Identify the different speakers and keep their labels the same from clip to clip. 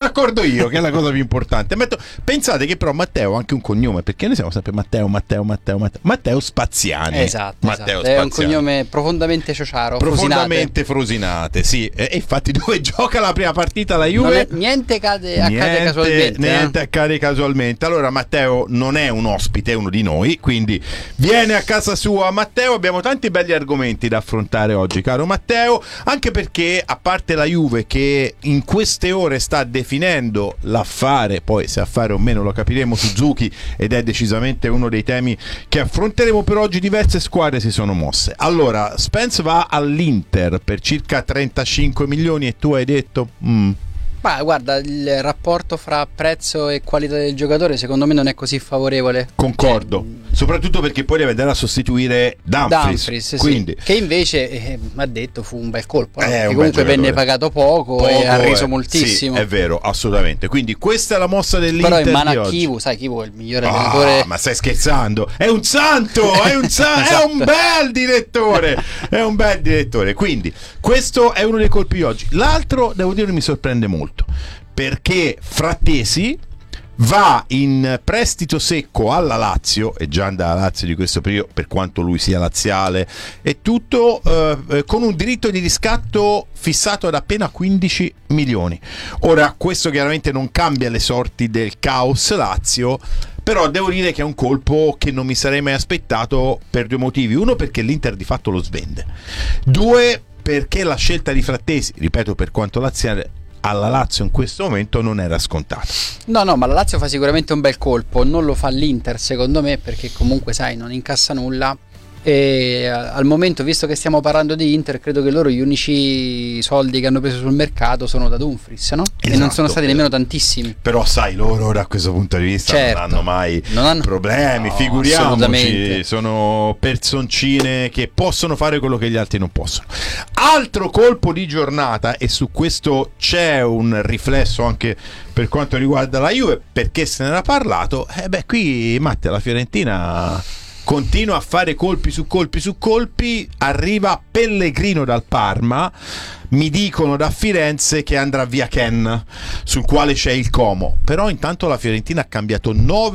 Speaker 1: d'accordo io, che è la cosa più importante. Pensate che però Matteo ha anche un cognome, perché noi siamo sempre Matteo Spaziani.
Speaker 2: Esatto. È un cognome profondamente ciociaro,
Speaker 1: profondamente Frosinate, sì. E infatti dove gioca la prima partita la Juve?
Speaker 2: Niente accade casualmente.
Speaker 1: Niente accade casualmente. Allora Matteo non è un ospite, è uno di noi, quindi viene a casa sua. Matteo, abbiamo tanti belli argomenti da affrontare oggi, caro Matteo, anche perché a parte la Juve che in queste ore sta definendo l'affare, poi se affare o meno lo capiremo, Suzuki, ed è decisamente uno dei temi che affronteremo per oggi. Diverse squadre si sono mosse. Allora, Spence va all'Inter per circa 35 milioni e tu hai detto
Speaker 2: Ma guarda, il rapporto fra prezzo e qualità del giocatore secondo me non è così favorevole.
Speaker 1: Concordo, soprattutto perché poi deve andare a sostituire Dumfries, quindi...
Speaker 2: sì. Che invece ha detto fu un bel colpo, che comunque venne pagato poco e ha reso moltissimo.
Speaker 1: Sì, è vero, assolutamente. Quindi questa è la mossa dell'Inter.
Speaker 2: Però in mano a Chivu, sai, Chivu è il migliore allenatore.
Speaker 1: Ma stai scherzando? È un santo, è un bel direttore, quindi questo è uno dei colpi di oggi. L'altro, devo dire, mi sorprende molto, perché Frattesi va in prestito secco alla Lazio, e già andava alla Lazio di questo periodo, per quanto lui sia laziale e tutto, con un diritto di riscatto fissato ad appena 15 milioni. Ora, questo chiaramente non cambia le sorti del caos Lazio, però devo dire che è un colpo che non mi sarei mai aspettato per due motivi. Uno, perché l'Inter di fatto lo svende. Due, perché la scelta di Frattesi, ripeto, per quanto laziale, alla Lazio in questo momento non era scontata.
Speaker 2: No, ma la Lazio fa sicuramente un bel colpo, non lo fa l'Inter secondo me, perché comunque sai, non incassa nulla. E al momento, visto che stiamo parlando di Inter, credo che loro gli unici soldi che hanno preso sul mercato sono da Dumfries, no?
Speaker 1: Esatto,
Speaker 2: e non sono stati nemmeno tantissimi.
Speaker 1: Però sai, loro da questo punto di vista non hanno mai problemi, no, figuriamoci, sono personcine che possono fare quello che gli altri non possono. Altro colpo di giornata, e su questo c'è un riflesso anche per quanto riguarda la Juve, perché se ne era parlato. Qui Matte, la Fiorentina continua a fare colpi su colpi. Arriva Pellegrino dal Parma, mi dicono da Firenze che andrà via Ken, sul quale c'è il Como. Però intanto la Fiorentina ha cambiato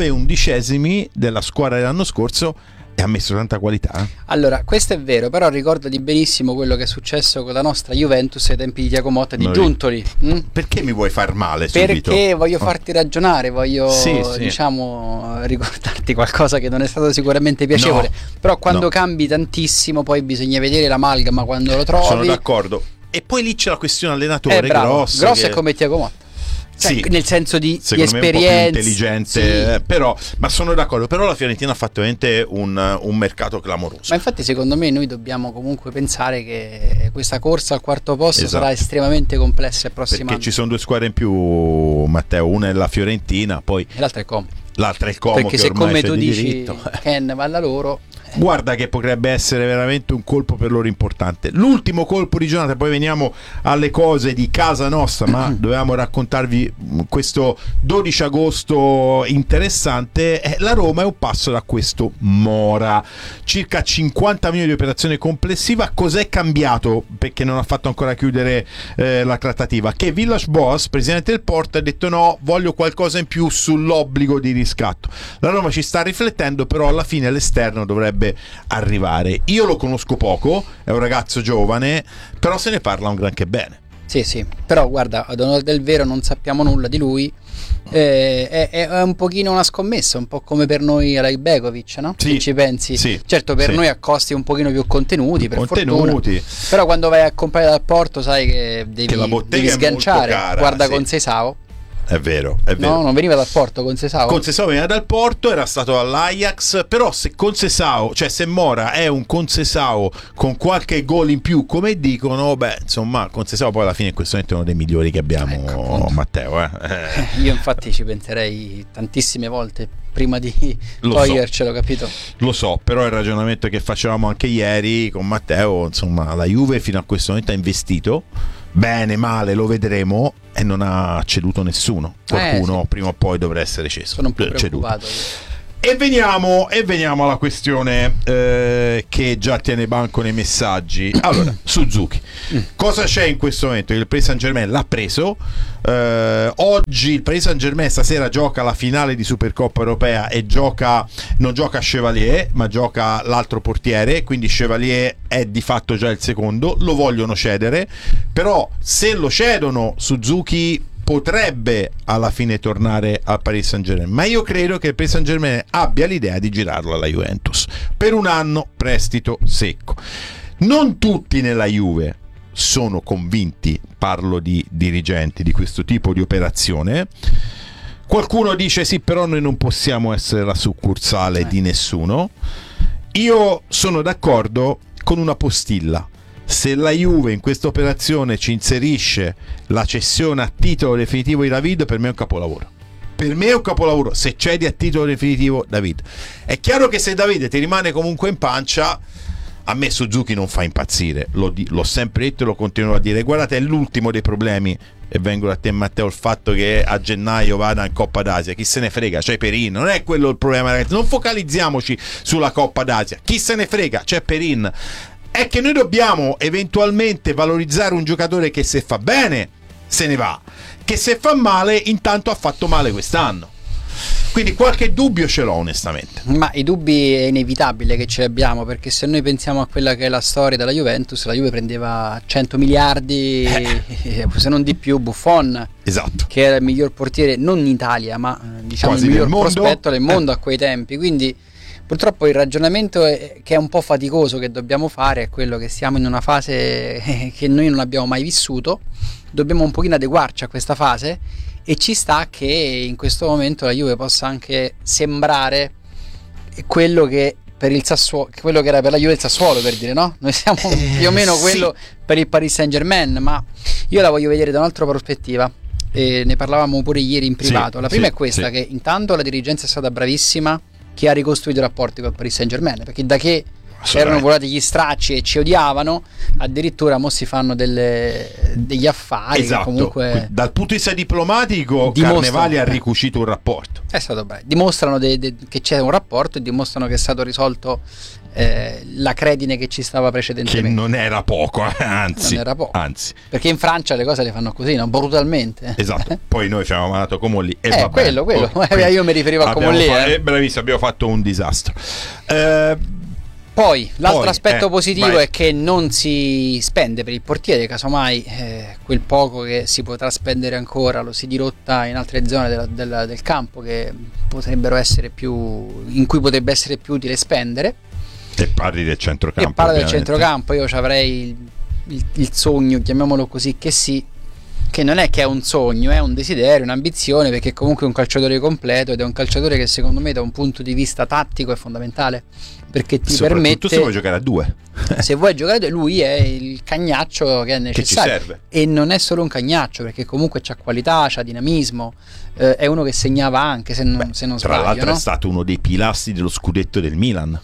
Speaker 1: 9/11 della squadra dell'anno scorso e ha messo tanta qualità.
Speaker 2: Allora, questo è vero, però ricordati benissimo quello che è successo con la nostra Juventus ai tempi di Thiago Motta e di Giuntoli.
Speaker 1: Perché mi vuoi far male subito?
Speaker 2: Perché voglio farti ragionare, voglio diciamo ricordarti qualcosa che non è stato sicuramente piacevole. Però quando cambi tantissimo poi bisogna vedere l'amalgama quando lo trovi.
Speaker 1: Sono d'accordo. E poi lì c'è la questione allenatore grosso
Speaker 2: è come Thiago Motta. Nel senso di esperienza,
Speaker 1: un po' più intelligente, però, ma sono d'accordo. Però la Fiorentina ha fatto veramente un mercato clamoroso.
Speaker 2: Ma infatti secondo me noi dobbiamo comunque pensare che questa corsa al quarto posto sarà estremamente complessa il prossimo anno.
Speaker 1: Perché ci sono due squadre in più, Matteo, una è la Fiorentina, poi
Speaker 2: e l'altra è Como.
Speaker 1: Perché
Speaker 2: che se come tu dici Ken va da loro,
Speaker 1: guarda che potrebbe essere veramente un colpo per loro importante. L'ultimo colpo di giornata, poi veniamo alle cose di casa nostra, ma dovevamo raccontarvi questo 12 agosto interessante. La Roma è un passo da questo Mora, circa 50 milioni di operazione complessiva. Cos'è cambiato? Perché non ha fatto ancora chiudere la trattativa, che Villas-Boas, presidente del Porto, ha detto no, voglio qualcosa in più sull'obbligo di riscatto. La Roma ci sta riflettendo, però alla fine l'esterno dovrebbe arrivare. Io lo conosco poco, è un ragazzo giovane, però se ne parla un granché bene.
Speaker 2: Sì, però guarda, ad onore del vero non sappiamo nulla di lui. È un pochino una scommessa, un po' come per noi alla Begovic, no?
Speaker 1: Sì,
Speaker 2: se ci pensi.
Speaker 1: Sì,
Speaker 2: certo, per noi a costi un pochino più contenuti, fortuna. Però quando vai a comprare dal Porto sai che devi sganciare.
Speaker 1: Cara,
Speaker 2: guarda con Seisao.
Speaker 1: È vero.
Speaker 2: No, non veniva dal Porto con Seisao.
Speaker 1: Con Seisao veniva dal Porto, era stato all'Ajax. Però se con Seisao, cioè se Mora è un Conceição con qualche gol in più, come dicono, insomma, Conceição poi alla fine in questo momento è uno dei migliori che abbiamo, Matteo.
Speaker 2: Io infatti ci penserei tantissime volte prima di togliercelo, capito?
Speaker 1: Lo so, però il ragionamento che facevamo anche ieri con Matteo, insomma, la Juve fino a questo momento ha investito bene, male, lo vedremo, e non ha ceduto nessuno. Qualcuno prima o poi dovrà essere ceduto.
Speaker 2: Sono un po' preoccupato.
Speaker 1: E veniamo alla questione che già tiene banco nei messaggi. Allora, Suzuki, cosa c'è in questo momento? Il Paris Saint-Germain l'ha preso. Oggi il Paris Saint-Germain stasera gioca la finale di Supercoppa Europea e non gioca Chevalier, ma gioca l'altro portiere, quindi Chevalier è di fatto già il secondo. Lo vogliono cedere, però se lo cedono Suzuki potrebbe alla fine tornare al Paris Saint-Germain, ma io credo che il Paris Saint-Germain abbia l'idea di girarlo alla Juventus per un anno, prestito secco. Non tutti nella Juve sono convinti, parlo di dirigenti, di questo tipo di operazione. Qualcuno dice sì, però noi non possiamo essere la succursale di nessuno. Io sono d'accordo con una postilla: se la Juve in questa operazione ci inserisce la cessione a titolo definitivo di David, per me è un capolavoro. Per me è un capolavoro se cedi a titolo definitivo David. È chiaro che se David ti rimane comunque in pancia, a me Suzuki non fa impazzire, l'ho sempre detto e lo continuo a dire. Guardate, è l'ultimo dei problemi, e vengo da te Matteo, il fatto che a gennaio vada in Coppa d'Asia, chi se ne frega, c'è Perin, non è quello il problema, ragazzi, non focalizziamoci sulla Coppa d'Asia, chi se ne frega, c'è Perin. È che noi dobbiamo eventualmente valorizzare un giocatore che se fa bene se ne va, che se fa male intanto ha fatto male quest'anno. Quindi qualche dubbio ce l'ho onestamente.
Speaker 2: Ma i dubbi è inevitabile che ce li abbiamo, perché se noi pensiamo a quella che è la storia della Juventus, la Juve prendeva 100 miliardi se non di più. Buffon,
Speaker 1: esatto,
Speaker 2: che era il miglior portiere non in Italia ma diciamo
Speaker 1: quasi
Speaker 2: il miglior prospetto del mondo a quei tempi. Quindi purtroppo il ragionamento che è un po' faticoso che dobbiamo fare è quello che siamo in una fase che noi non abbiamo mai vissuto, dobbiamo un pochino adeguarci a questa fase, e ci sta che in questo momento la Juve possa anche sembrare quello che per il Sassuolo, quello che era per la Juve il Sassuolo, per dire, no? Noi siamo più o meno quello per il Paris Saint-Germain, ma io la voglio vedere da un'altra prospettiva. E ne parlavamo pure ieri in privato. La prima è questa, che intanto la dirigenza è stata bravissima, che ha ricostruito i rapporti con il Paris Saint-Germain, perché da che erano volati gli stracci e ci odiavano, addirittura mo si fanno degli affari,
Speaker 1: esatto,
Speaker 2: che comunque
Speaker 1: dal punto di vista diplomatico Carnevali ha ricucito un rapporto,
Speaker 2: è stato bravo, dimostrano che c'è un rapporto e dimostrano che è stato risolto la credine che ci stava precedentemente,
Speaker 1: che non era poco, anzi,
Speaker 2: perché in Francia le cose le fanno così, no? Brutalmente,
Speaker 1: esatto. Poi noi ci avevamo mandato Comolli e vabbè,
Speaker 2: quello. Io mi riferivo a Comolli,
Speaker 1: bravissimo, abbiamo fatto un disastro.
Speaker 2: Poi l'altro aspetto positivo è che non si spende per il portiere, casomai quel poco che si potrà spendere ancora lo si dirotta in altre zone del campo che potrebbero essere in cui potrebbe essere più utile spendere.
Speaker 1: E parli del centrocampo.
Speaker 2: Io ci avrei il sogno, chiamiamolo così, che non è che è un sogno, è un desiderio, un'ambizione, perché comunque è un calciatore completo ed è un calciatore che secondo me da un punto di vista tattico è fondamentale, perché ti permette,
Speaker 1: se vuoi giocare a due,
Speaker 2: se vuoi giocare a due, lui è il cagnaccio che è necessario,
Speaker 1: che ci serve.
Speaker 2: E non è solo un cagnaccio, perché comunque c'ha qualità, c'ha dinamismo, è uno che segnava anche, se non sbaglio,
Speaker 1: tra l'altro,
Speaker 2: no?
Speaker 1: È stato uno dei pilastri dello scudetto del Milan,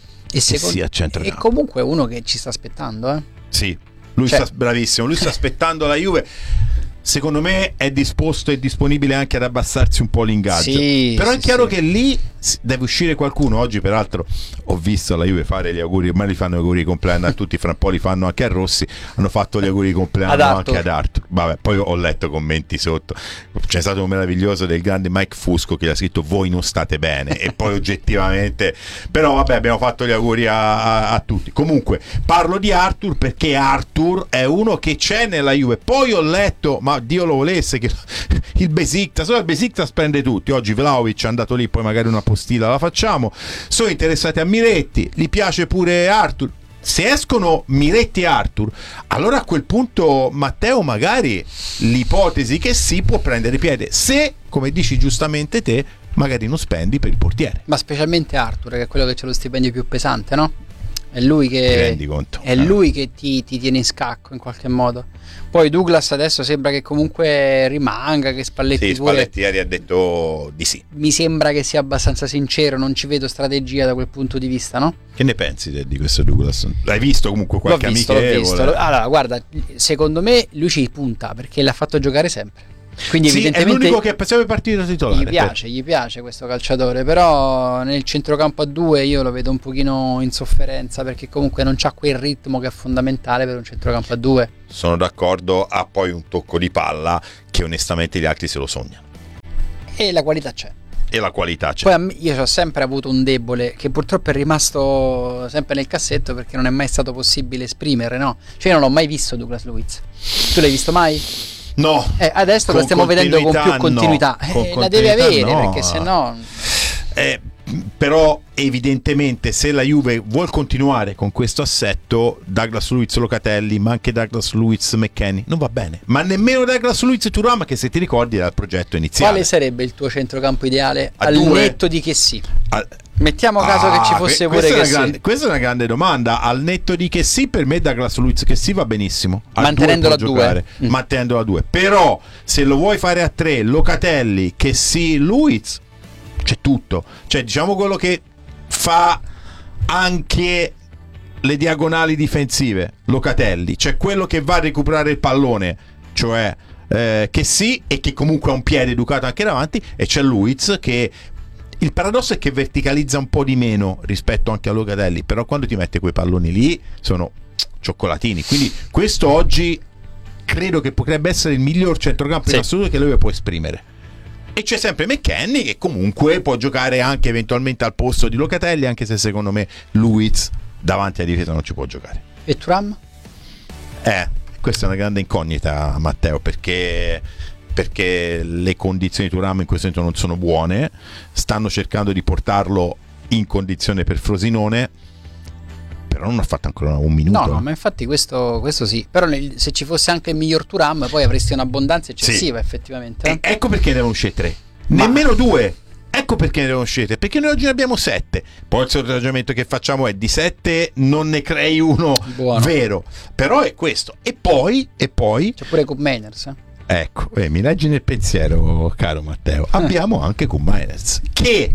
Speaker 2: e comunque è uno che ci sta aspettando,
Speaker 1: Sì, lui bravissimo, lui sta aspettando la Juve. Secondo me è disposto e disponibile anche ad abbassarsi un po' l'ingaggio, però è chiaro che lì deve uscire qualcuno. Oggi peraltro ho visto la Juve fare gli auguri, ormai li fanno gli auguri di compleanno a tutti, fra un po' li fanno anche a Rossi, hanno fatto gli auguri di compleanno anche ad Arthur. Vabbè, poi ho letto commenti sotto, c'è stato un meraviglioso del grande Mike Fusco che ha scritto voi non state bene, e poi oggettivamente, però vabbè, abbiamo fatto gli auguri a tutti. Comunque parlo di Arthur perché Arthur è uno che c'è nella Juve. Poi ho letto, ma Dio lo volesse, che il Besiktas prende tutti. Oggi Vlahovic è andato lì, poi magari una postilla la facciamo. Sono interessati a Miretti, gli piace pure Arthur. Se escono Miretti e Arthur, allora a quel punto, Matteo, magari l'ipotesi che si può prendere piede, se, come dici giustamente te, magari non spendi per il portiere.
Speaker 2: Ma specialmente Arthur, che è quello che c'è lo stipendio più pesante, no? È lui che
Speaker 1: ti rendi conto?
Speaker 2: È lui che ti tiene in scacco in qualche modo. Poi Douglas adesso sembra che comunque rimanga, che Spalletti pure.
Speaker 1: Spalletti ieri ha detto di sì.
Speaker 2: Mi sembra che sia abbastanza sincero, non ci vedo strategia da quel punto di vista, no?
Speaker 1: Che ne pensi di questo Douglas? L'hai visto comunque qualche amichevole?
Speaker 2: L'ho visto. Allora, guarda, secondo me lui ci punta perché l'ha fatto giocare sempre. Quindi evidentemente
Speaker 1: è l'unico che è partito titolare.
Speaker 2: Gli piace questo calciatore, però nel centrocampo a 2 io lo vedo un pochino in sofferenza, perché comunque non c'ha quel ritmo che è fondamentale per un centrocampo a 2.
Speaker 1: Sono d'accordo, ha poi un tocco di palla che onestamente gli altri se lo sognano.
Speaker 2: E la qualità c'è.
Speaker 1: Poi
Speaker 2: io ho sempre avuto un debole che purtroppo è rimasto sempre nel cassetto, perché non è mai stato possibile esprimere, no? Cioè io non l'ho mai visto Douglas Luiz. Tu l'hai visto mai?
Speaker 1: No.
Speaker 2: Adesso lo stiamo vedendo con più continuità. La deve avere,
Speaker 1: no,
Speaker 2: perché sennò
Speaker 1: però evidentemente se la Juve vuol continuare con questo assetto, Douglas Luiz Locatelli, ma anche Douglas Luiz McKennie non va bene, ma nemmeno Douglas Luiz Thuram, che se ti ricordi era il progetto iniziale.
Speaker 2: Quale sarebbe il tuo centrocampo ideale
Speaker 1: al
Speaker 2: netto di che sì? Mettiamo caso che ci fosse pure che sì.
Speaker 1: Questa è una grande domanda. Al netto di che sì, per me Douglas Luiz che sì va benissimo,
Speaker 2: mantenendolo a 2.
Speaker 1: Mantenendolo a 2. Però se lo vuoi fare a 3, Locatelli, che sì, Luiz, c'è tutto. Cioè diciamo quello che fa anche le diagonali difensive, Locatelli, cioè quello che va a recuperare il pallone, cioè che sì, e che comunque ha un piede educato anche davanti, e c'è Luiz che il paradosso è che verticalizza un po' di meno rispetto anche a Locatelli, però quando ti mette quei palloni lì sono cioccolatini. Quindi questo oggi credo che potrebbe essere il miglior centrocampo in assoluto che lui può esprimere. E c'è sempre McKennie che comunque può giocare anche eventualmente al posto di Locatelli, anche se secondo me Luiz davanti a difesa non ci può giocare.
Speaker 2: E Thuram?
Speaker 1: Questa è una grande incognita, Matteo, perché le condizioni di Thuram in questo momento non sono buone. Stanno cercando di portarlo in condizione per Frosinone, però non ha fatto ancora un minuto.
Speaker 2: No, ma infatti questo sì. Però se ci fosse anche il miglior Thuram poi avresti un'abbondanza eccessiva, effettivamente.
Speaker 1: Ecco perché ne devono uscire 3, nemmeno 2. Ecco perché ne devono uscire, perché noi oggi ne abbiamo 7. Poi il solito ragionamento che facciamo è di 7 non ne crei uno buono, vero. Però è questo. E poi c'è
Speaker 2: pure Koop Meiners.
Speaker 1: Ecco, mi leggi nel pensiero, caro Matteo. Abbiamo anche Koop Meiners che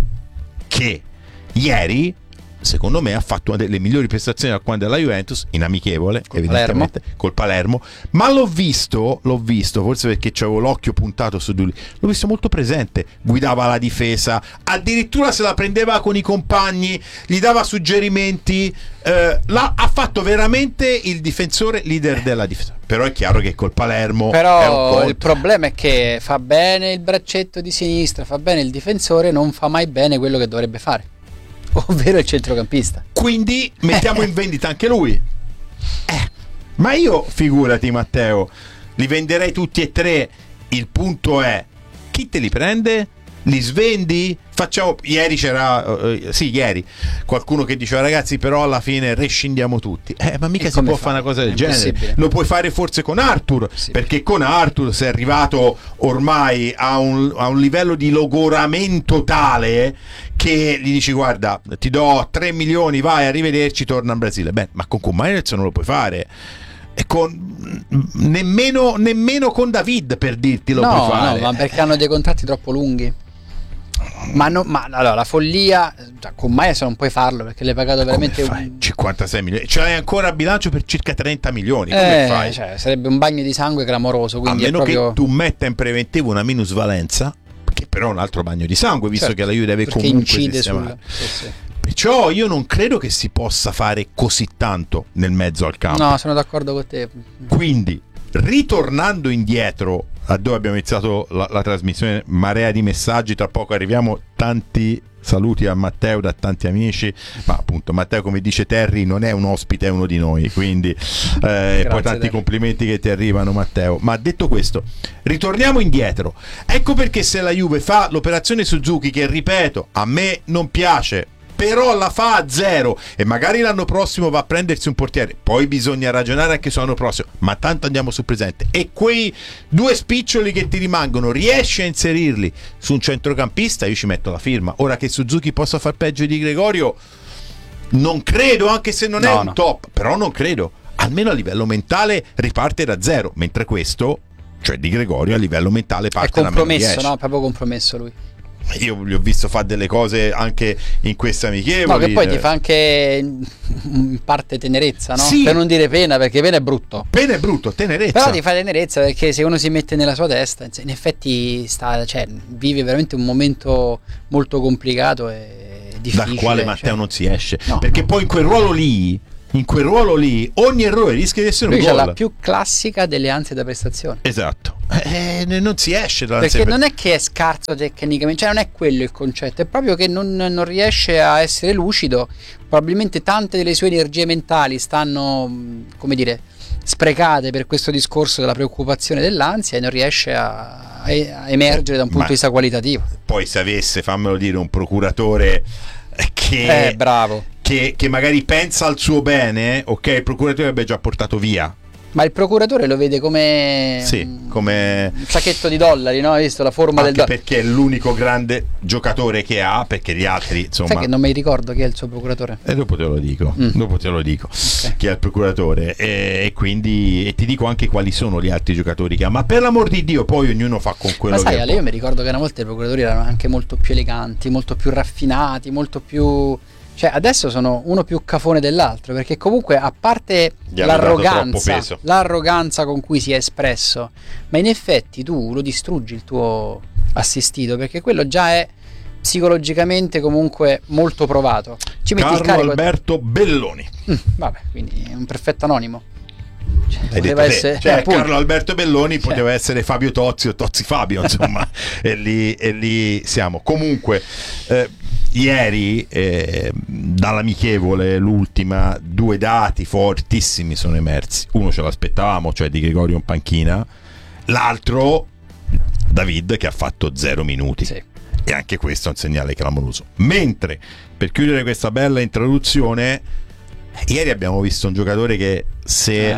Speaker 1: ieri secondo me ha fatto una delle migliori prestazioni da quando è alla Juventus, in amichevole evidentemente col Palermo, ma l'ho visto forse perché c'avevo l'occhio puntato su di lui, l'ho visto molto presente, guidava la difesa, addirittura se la prendeva con i compagni, gli dava suggerimenti, ha fatto veramente il difensore leader della difesa. Però è chiaro che col Palermo
Speaker 2: però il problema è che fa bene il braccetto di sinistra, fa bene il difensore, non fa mai bene quello che dovrebbe fare, ovvero il centrocampista.
Speaker 1: Quindi mettiamo in vendita anche lui. Ma io, figurati Matteo, li venderei tutti e 3. Il punto è, chi te li prende? Li svendi? Facciamo. Ieri c'era ieri qualcuno che diceva ragazzi però alla fine rescindiamo tutti. Ma mica si può fare una cosa del genere. Lo puoi fare forse con Arthur, perché con Arthur sei arrivato ormai a un livello di logoramento tale che gli dici guarda ti do 3 milioni, vai, arrivederci, torna in Brasile. Beh, ma con Meiners non lo puoi fare. E nemmeno con David, per dirti, lo puoi fare.
Speaker 2: No, ma perché hanno dei contratti troppo lunghi. Ma allora la follia, cioè, con Meiners non puoi farlo perché l'hai pagato veramente
Speaker 1: 56 milioni, ce l'hai ancora a bilancio per circa 30 milioni. Come fai?
Speaker 2: Cioè, sarebbe un bagno di sangue clamoroso, quindi
Speaker 1: a meno
Speaker 2: che
Speaker 1: tu metta in preventivo una minusvalenza, che però è un altro bagno di sangue, visto che la Juve deve comunque sistemare. Perciò io non credo che si possa fare così tanto nel mezzo al campo.
Speaker 2: No, sono d'accordo con te.
Speaker 1: Quindi, ritornando indietro a dove abbiamo iniziato la trasmissione, marea di messaggi, tra poco arriviamo, tanti saluti a Matteo da tanti amici, ma appunto Matteo, come dice Terry, non è un ospite, è uno di noi, quindi poi tanti Terry. Complimenti che ti arrivano, Matteo. Ma detto questo, ritorniamo indietro. Ecco perché se la Juve fa l'operazione Suzuki, che ripeto a me non piace, però la fa a 0 e magari l'anno prossimo va a prendersi un portiere, poi bisogna ragionare anche sull'anno prossimo, ma tanto andiamo sul presente, e quei 2 spiccioli che ti rimangono riesci a inserirli su un centrocampista, io ci metto la firma. Ora che Suzuki possa far peggio di Gregorio non credo, anche se non è un top, però non credo, almeno a livello mentale riparte da 0, mentre questo, cioè Di Gregorio, a livello mentale parte da -10.
Speaker 2: No, proprio compromesso lui.
Speaker 1: io gli ho visto fare delle cose anche in queste amichevoli.
Speaker 2: No, che poi ti fa anche in parte tenerezza, no?
Speaker 1: Sì.
Speaker 2: Per non dire pena, perché pena è brutto.
Speaker 1: Pena è brutto, tenerezza.
Speaker 2: Però ti fa tenerezza, perché se uno si mette nella sua testa, in effetti vive veramente un momento molto complicato e difficile.
Speaker 1: Dal quale Matteo non si esce. No, perché poi in quel ruolo lì ogni errore rischia di essere un gol.
Speaker 2: Lui c'ha la più classica delle ansie da prestazione.
Speaker 1: Esatto. Non si esce
Speaker 2: perché non è che è scarso tecnicamente, cioè non è quello il concetto, è proprio che non riesce a essere lucido. Probabilmente tante delle sue energie mentali stanno, come dire, sprecate per questo discorso della preoccupazione, dell'ansia, e non riesce a emergere da un punto di vista qualitativo.
Speaker 1: Poi se avesse, fammelo dire, un procuratore che
Speaker 2: bravo,
Speaker 1: che magari pensa al suo bene, ok, il procuratore avrebbe già portato via.
Speaker 2: Ma il procuratore lo vede come
Speaker 1: come
Speaker 2: un sacchetto di dollari, no? Hai visto la forma del dollaro?
Speaker 1: Perché è l'unico grande giocatore che ha, perché gli altri, insomma.
Speaker 2: Sai che non mi ricordo chi è il suo procuratore?
Speaker 1: E dopo te lo dico. Okay. Chi è il procuratore, e quindi ti dico anche quali sono gli altri giocatori che ha. Ma per l'amor di Dio, poi ognuno fa con quello che
Speaker 2: sai, Ale, io mi ricordo che una volta i procuratori erano anche molto più eleganti, molto più raffinati, molto più... Cioè adesso sono uno più cafone dell'altro, perché comunque, a parte l'arroganza con cui si è espresso, ma in effetti tu lo distruggi il tuo assistito, perché quello già è psicologicamente comunque molto provato. Ci metti
Speaker 1: Carlo
Speaker 2: il carico
Speaker 1: Alberto Belloni.
Speaker 2: Vabbè, quindi è un perfetto anonimo.
Speaker 1: Poteva essere, Carlo Alberto Belloni poteva essere Fabio Tozzi o Tozzi Fabio, insomma. e lì siamo. Comunque ieri dall'amichevole, l'ultima, 2 dati fortissimi sono emersi. Uno ce l'aspettavamo, cioè di Gregorio in panchina, l'altro David che ha fatto 0 minuti.
Speaker 2: Sì.
Speaker 1: E anche questo è un segnale clamoroso. Mentre, per chiudere questa bella introduzione, ieri abbiamo visto un giocatore che se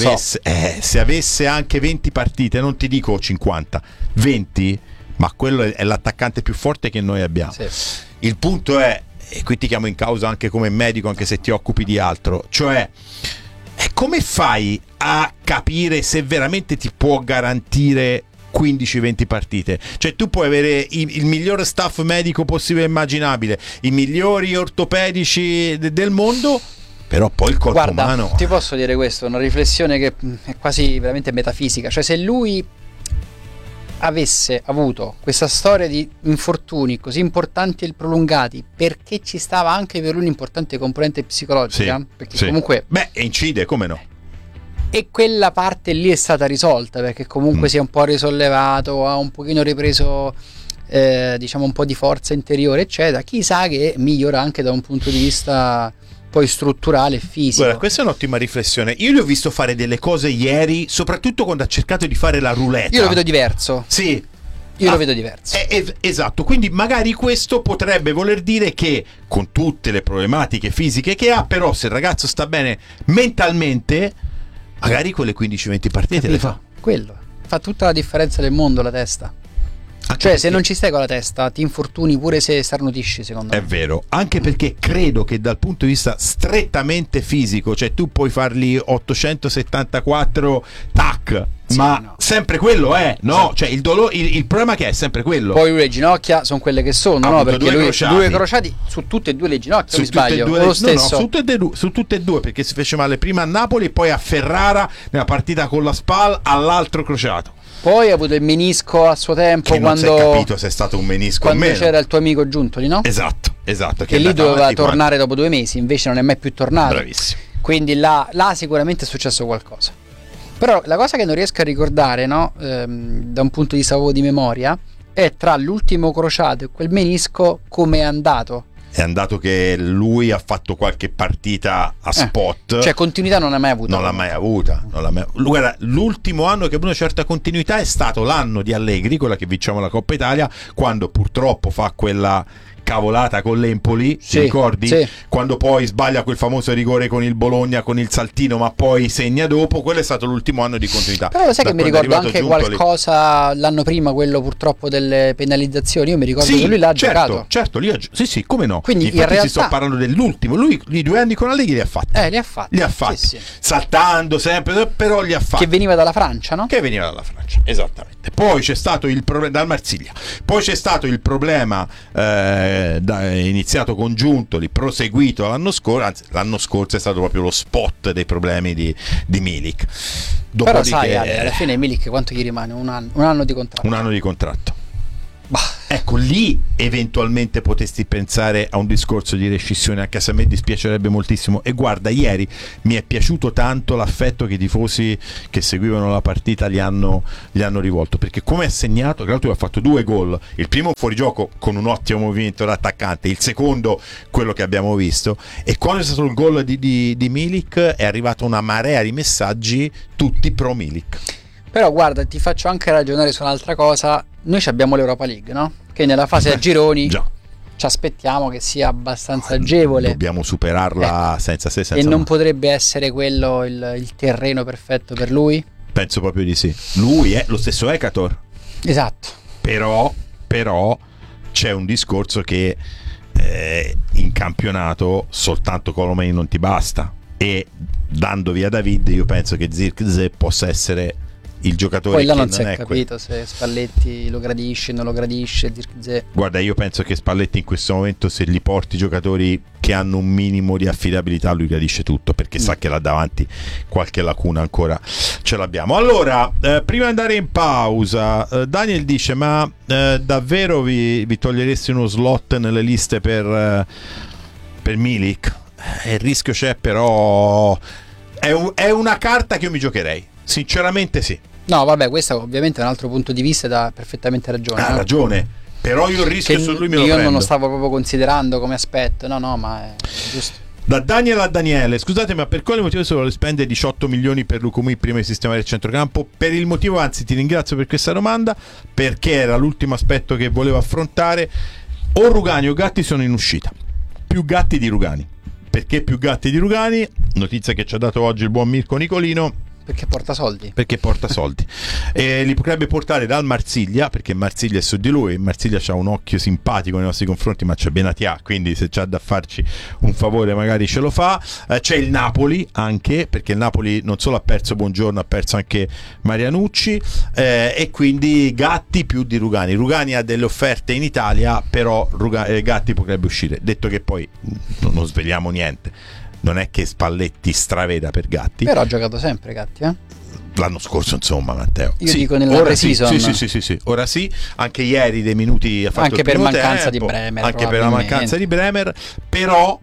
Speaker 1: avesse anche 20 partite, non ti dico 50, 20, ma quello è l'attaccante più forte che noi abbiamo.
Speaker 2: Sì.
Speaker 1: Il punto è, e qui ti chiamo in causa anche come medico, anche se ti occupi di altro, cioè come fai a capire se veramente ti può garantire 15-20 partite? Cioè tu puoi avere il miglior staff medico possibile e immaginabile, i migliori ortopedici del mondo, però poi il corpo umano...
Speaker 2: Ti posso dire questo, una riflessione che è quasi veramente metafisica. Cioè, se lui avesse avuto questa storia di infortuni così importanti e prolungati, perché ci stava anche per lui un'importante componente psicologica, perché comunque
Speaker 1: incide, come no?
Speaker 2: E quella parte lì è stata risolta, perché comunque si è un po' risollevato, ha un pochino ripreso diciamo un po' di forza interiore, eccetera. Chissà che migliora anche da un punto di vista poi strutturale e fisico.
Speaker 1: Guarda, questa è un'ottima riflessione. Io gli ho visto fare delle cose ieri, soprattutto quando ha cercato di fare la roulette.
Speaker 2: Io lo vedo diverso.
Speaker 1: Sì.
Speaker 2: Io lo vedo diverso.
Speaker 1: Esatto, quindi magari questo potrebbe voler dire che, con tutte le problematiche fisiche che ha, però se il ragazzo sta bene mentalmente, magari quelle 15-20 partite le fa.
Speaker 2: Quello fa tutta la differenza del mondo, la testa. Cioè, se non ci stai con la testa, ti infortuni pure se starnutisci, secondo me.
Speaker 1: È vero, anche perché credo che dal punto di vista strettamente fisico, cioè tu puoi farli 874 tac, ma sempre quello è, no? Sì. Cioè il problema che è sempre quello.
Speaker 2: Poi le ginocchia sono quelle che sono, no? Perché due crociati su tutte e due le ginocchia, mi sbaglio? Lo stesso.
Speaker 1: No, su tutte e due, perché si fece male prima a Napoli e poi a Ferrara nella partita con la SPAL all'altro crociato.
Speaker 2: Poi ha avuto il menisco a suo tempo,
Speaker 1: che
Speaker 2: quando
Speaker 1: non si è capito se è stato un menisco o meno.
Speaker 2: Quando c'era il tuo amico Giuntoli, no?
Speaker 1: Esatto.
Speaker 2: Che lì doveva tornare dopo 2 mesi, invece non è mai più tornato.
Speaker 1: Bravissimo.
Speaker 2: Quindi là sicuramente è successo qualcosa. Però la cosa che non riesco a ricordare, no? Da un punto di vista di memoria, è tra l'ultimo crociato e quel menisco come è andato.
Speaker 1: È andato che lui ha fatto qualche partita a spot.
Speaker 2: Cioè continuità non l'ha mai avuta.
Speaker 1: Non l'ha mai avuta. Guarda, l'ultimo anno che ha avuto una certa continuità è stato l'anno di Allegri, quella che vinciamo la Coppa Italia, quando purtroppo fa quella cavolata con l'Empoli, ti ricordi?
Speaker 2: Sì.
Speaker 1: Quando poi sbaglia quel famoso rigore con il Bologna, con il saltino, ma poi segna dopo. Quello è stato l'ultimo anno di continuità.
Speaker 2: Però lo sai che mi ricordo anche qualcosa l'anno prima, quello purtroppo delle penalizzazioni. Io mi ricordo che lui l'ha giocato.
Speaker 1: Certo, sì, come no.
Speaker 2: Quindi
Speaker 1: infatti
Speaker 2: in realtà
Speaker 1: sto parlando dell'ultimo. Lui i 2 anni con Allegri li ha fatti.
Speaker 2: Li ha fatti.
Speaker 1: Sì. Saltando sempre, però li ha fatti.
Speaker 2: Che veniva dalla Francia, no?
Speaker 1: Che veniva dalla Francia, esattamente. Poi c'è stato il problema dal Marsiglia, poi c'è stato il problema iniziato con Giuntoli, proseguito l'anno scorso, anzi l'anno scorso è stato proprio lo spot dei problemi di Milik.
Speaker 2: Però sai Ale, alla fine Milik quanto gli rimane? Un anno di contratto.
Speaker 1: Un anno di contratto. Ecco, lì eventualmente potesti pensare a un discorso di rescissione, anche se a me dispiacerebbe moltissimo. E guarda, ieri mi è piaciuto tanto l'affetto che i tifosi che seguivano la partita gli hanno rivolto, perché come ha segnato, tra l'altro ha fatto 2 gol, il primo fuorigioco con un ottimo movimento d'attaccante, il secondo quello che abbiamo visto, e quando è stato il gol di Milik è arrivata una marea di messaggi tutti pro Milik.
Speaker 2: Però guarda, ti faccio anche ragionare su un'altra cosa. Noi abbiamo l'Europa League, no? Che nella fase a gironi ci aspettiamo che sia abbastanza agevole.
Speaker 1: Dobbiamo superarla senza se senza
Speaker 2: e non potrebbe essere quello il terreno perfetto per lui?
Speaker 1: Penso proprio di sì. Lui è lo stesso Ekator.
Speaker 2: Esatto.
Speaker 1: Però c'è un discorso che in campionato soltanto Colomani non ti basta, e dando via David io penso che Zirkzee possa essere il giocatore.
Speaker 2: Poi là
Speaker 1: che
Speaker 2: non si è capito se Spalletti lo gradisce, non lo gradisce, Zirkzee.
Speaker 1: Guarda, io penso che Spalletti in questo momento, se gli porti giocatori che hanno un minimo di affidabilità, lui gradisce tutto, perché sa che là davanti qualche lacuna ancora ce l'abbiamo. Allora, prima di andare in pausa, Daniel dice: ma davvero vi toglieresti uno slot nelle liste per Milik? Il rischio c'è, però è una carta che io mi giocherei, sinceramente sì.
Speaker 2: No, vabbè, questo ovviamente è un altro punto di vista, dà perfettamente ragione.
Speaker 1: Ha ragione, però io il rischio su lui me lo prendo.
Speaker 2: Io non lo stavo proprio considerando come aspetto, no, ma è giusto.
Speaker 1: Da Daniel a Daniele: scusate, ma per quale motivo si vuole spendere 18 milioni per Lukumi prima di sistemare il centrocampo? Per il motivo, anzi ti ringrazio per questa domanda, perché era l'ultimo aspetto che volevo affrontare. O Rugani o Gatti sono in uscita, più Gatti di Rugani. Perché più Gatti di Rugani? Notizia che ci ha dato oggi il buon Mirko Nicolino.
Speaker 2: Perché porta soldi.
Speaker 1: Li potrebbe portare dal Marsiglia, perché Marsiglia è su di lui. Marsiglia ha un occhio simpatico nei nostri confronti, ma c'è Benatia, quindi se c'ha da farci un favore magari ce lo fa. C'è il Napoli anche, perché il Napoli non solo ha perso Buongiorno, ha perso anche Marianucci, e quindi Gatti più di Rugani. Rugani ha delle offerte in Italia, però Gatti potrebbe uscire. Detto che poi non sveliamo niente, non è che Spalletti straveda per Gatti.
Speaker 2: Però ha giocato sempre Gatti,
Speaker 1: l'anno scorso, insomma, Matteo.
Speaker 2: Io dico nella pre-season.
Speaker 1: Sì. Ora sì, anche ieri dei minuti ha fatto
Speaker 2: anche
Speaker 1: il
Speaker 2: per mancanza
Speaker 1: tempo,
Speaker 2: di Bremer.
Speaker 1: Anche per la mancanza di Bremer. Però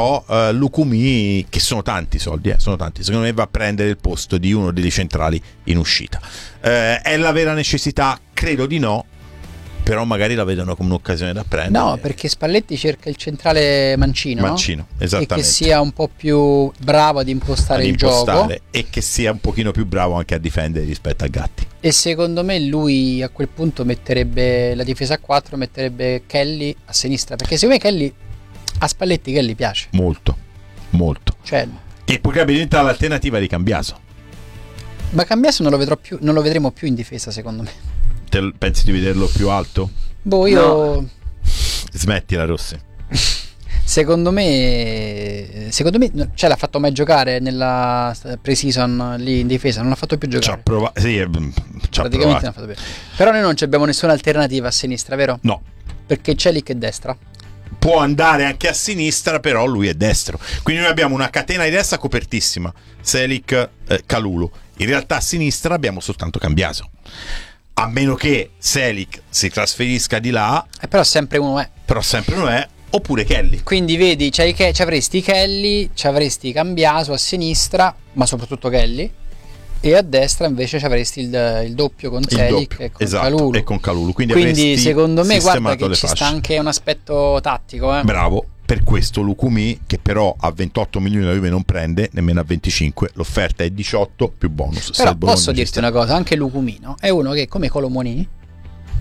Speaker 1: Lukumi, che sono tanti soldi, sono tanti. Secondo me va a prendere il posto di uno dei centrali in uscita. È la vera necessità? Credo di no. Però magari la vedono come un'occasione da prendere.
Speaker 2: No, perché Spalletti cerca il centrale mancino,
Speaker 1: esattamente.
Speaker 2: E che sia un po' più bravo ad impostare il gioco,
Speaker 1: e che sia un pochino più bravo anche a difendere rispetto a Gatti.
Speaker 2: E secondo me lui a quel punto metterebbe la difesa a 4, metterebbe Kelly a sinistra, perché secondo me a Spalletti Kelly piace molto. Cioè,
Speaker 1: e potrebbe diventare l'alternativa di Cambiaso.
Speaker 2: Ma Cambiaso non lo vedremo più in difesa, secondo me.
Speaker 1: Pensi di vederlo più alto?
Speaker 2: Io
Speaker 1: Smettila, Rossi.
Speaker 2: Secondo me cioè, l'ha fatto mai giocare nella pre-season lì in difesa, non l'ha fatto più giocare.
Speaker 1: Praticamente
Speaker 2: l'ha fatto bene. Però noi non abbiamo nessuna alternativa a sinistra, vero?
Speaker 1: No.
Speaker 2: Perché Celik è destra.
Speaker 1: Può andare anche a sinistra, però lui è destro. Quindi noi abbiamo una catena di destra copertissima: Celik, Kalulu. In realtà a sinistra abbiamo soltanto Cambiaso. A meno che Celik si trasferisca di là,
Speaker 2: però sempre uno è.
Speaker 1: Oppure Kelly.
Speaker 2: Quindi vedi, ci avresti Kelly, ci avresti Cambiaso a sinistra, ma soprattutto Kelly, e a destra invece ci avresti il doppio con Celik e con Kalulu.
Speaker 1: E con Kalulu.
Speaker 2: Quindi secondo me guarda che ci sta anche un aspetto tattico.
Speaker 1: Bravo. Per questo Lukumi, che però a 28 milioni la Juve non prende, nemmeno a 25, l'offerta è 18 più bonus.
Speaker 2: Però posso dirti una cosa, anche Lukumi, no? È uno che come Colomoni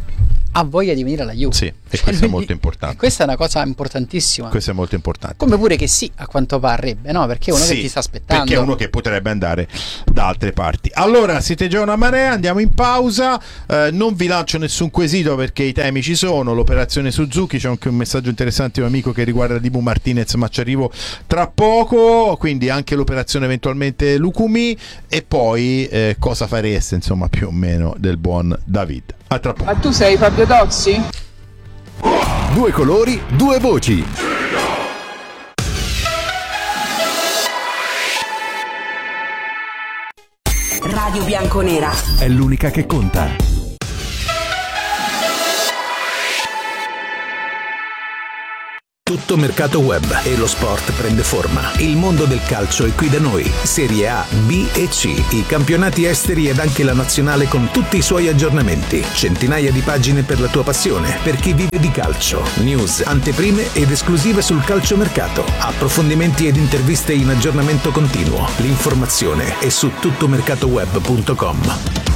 Speaker 2: ha voglia di venire alla Juve.
Speaker 1: Sì, e questo è molto importante.
Speaker 2: Questa è una cosa importantissima.
Speaker 1: Questo è molto importante.
Speaker 2: Come pure che sì, a quanto parrebbe, no? Perché è uno che ti sta aspettando.
Speaker 1: Perché è uno che potrebbe andare da altre parti. Allora, siete già una marea, andiamo in pausa. Non vi lancio nessun quesito perché i temi ci sono. L'operazione Suzuki, c'è anche un messaggio interessante di un amico che riguarda Dibu Martinez, ma ci arrivo tra poco. Quindi anche l'operazione eventualmente Lukumi, e poi cosa fareste, insomma, più o meno del buon David. A tra poco.
Speaker 3: Ma tu sei Fabio Tozzi?
Speaker 4: Due colori, due voci.
Speaker 5: Radio Bianconera
Speaker 4: è l'unica che conta. Tutto mercato web e lo sport prende forma. Il mondo del calcio è qui da noi. Serie A, B e C, i campionati esteri ed anche la nazionale con tutti i suoi aggiornamenti. Centinaia di pagine per la tua passione, per chi vive di calcio. News, anteprime ed esclusive sul calciomercato. Approfondimenti ed interviste in aggiornamento continuo. L'informazione è su tuttomercatoweb.com.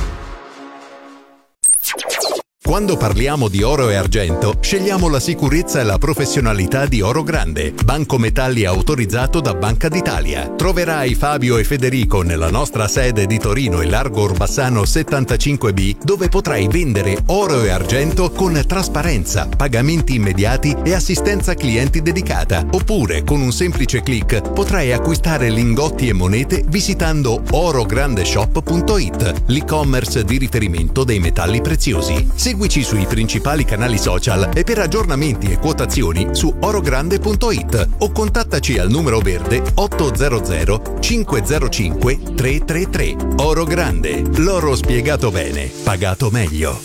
Speaker 6: Quando parliamo di oro e argento, scegliamo la sicurezza e la professionalità di Oro Grande, banco metalli autorizzato da Banca d'Italia. Troverai Fabio e Federico nella nostra sede di Torino e Largo Orbassano 75B, dove potrai vendere oro e argento con trasparenza, pagamenti immediati e assistenza clienti dedicata. Oppure, con un semplice click, potrai acquistare lingotti e monete visitando orograndeshop.it, l'e-commerce di riferimento dei metalli preziosi. Seguici sui principali canali social e per aggiornamenti e quotazioni su orogrande.it o contattaci al numero verde 800 505 333. Oro Grande, l'oro spiegato bene, pagato meglio.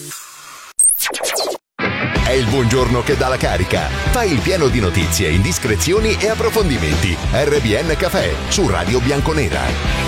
Speaker 7: È il buongiorno che dà la carica. Fai il pieno di notizie, indiscrezioni e approfondimenti. RBN Café su Radio Bianconera.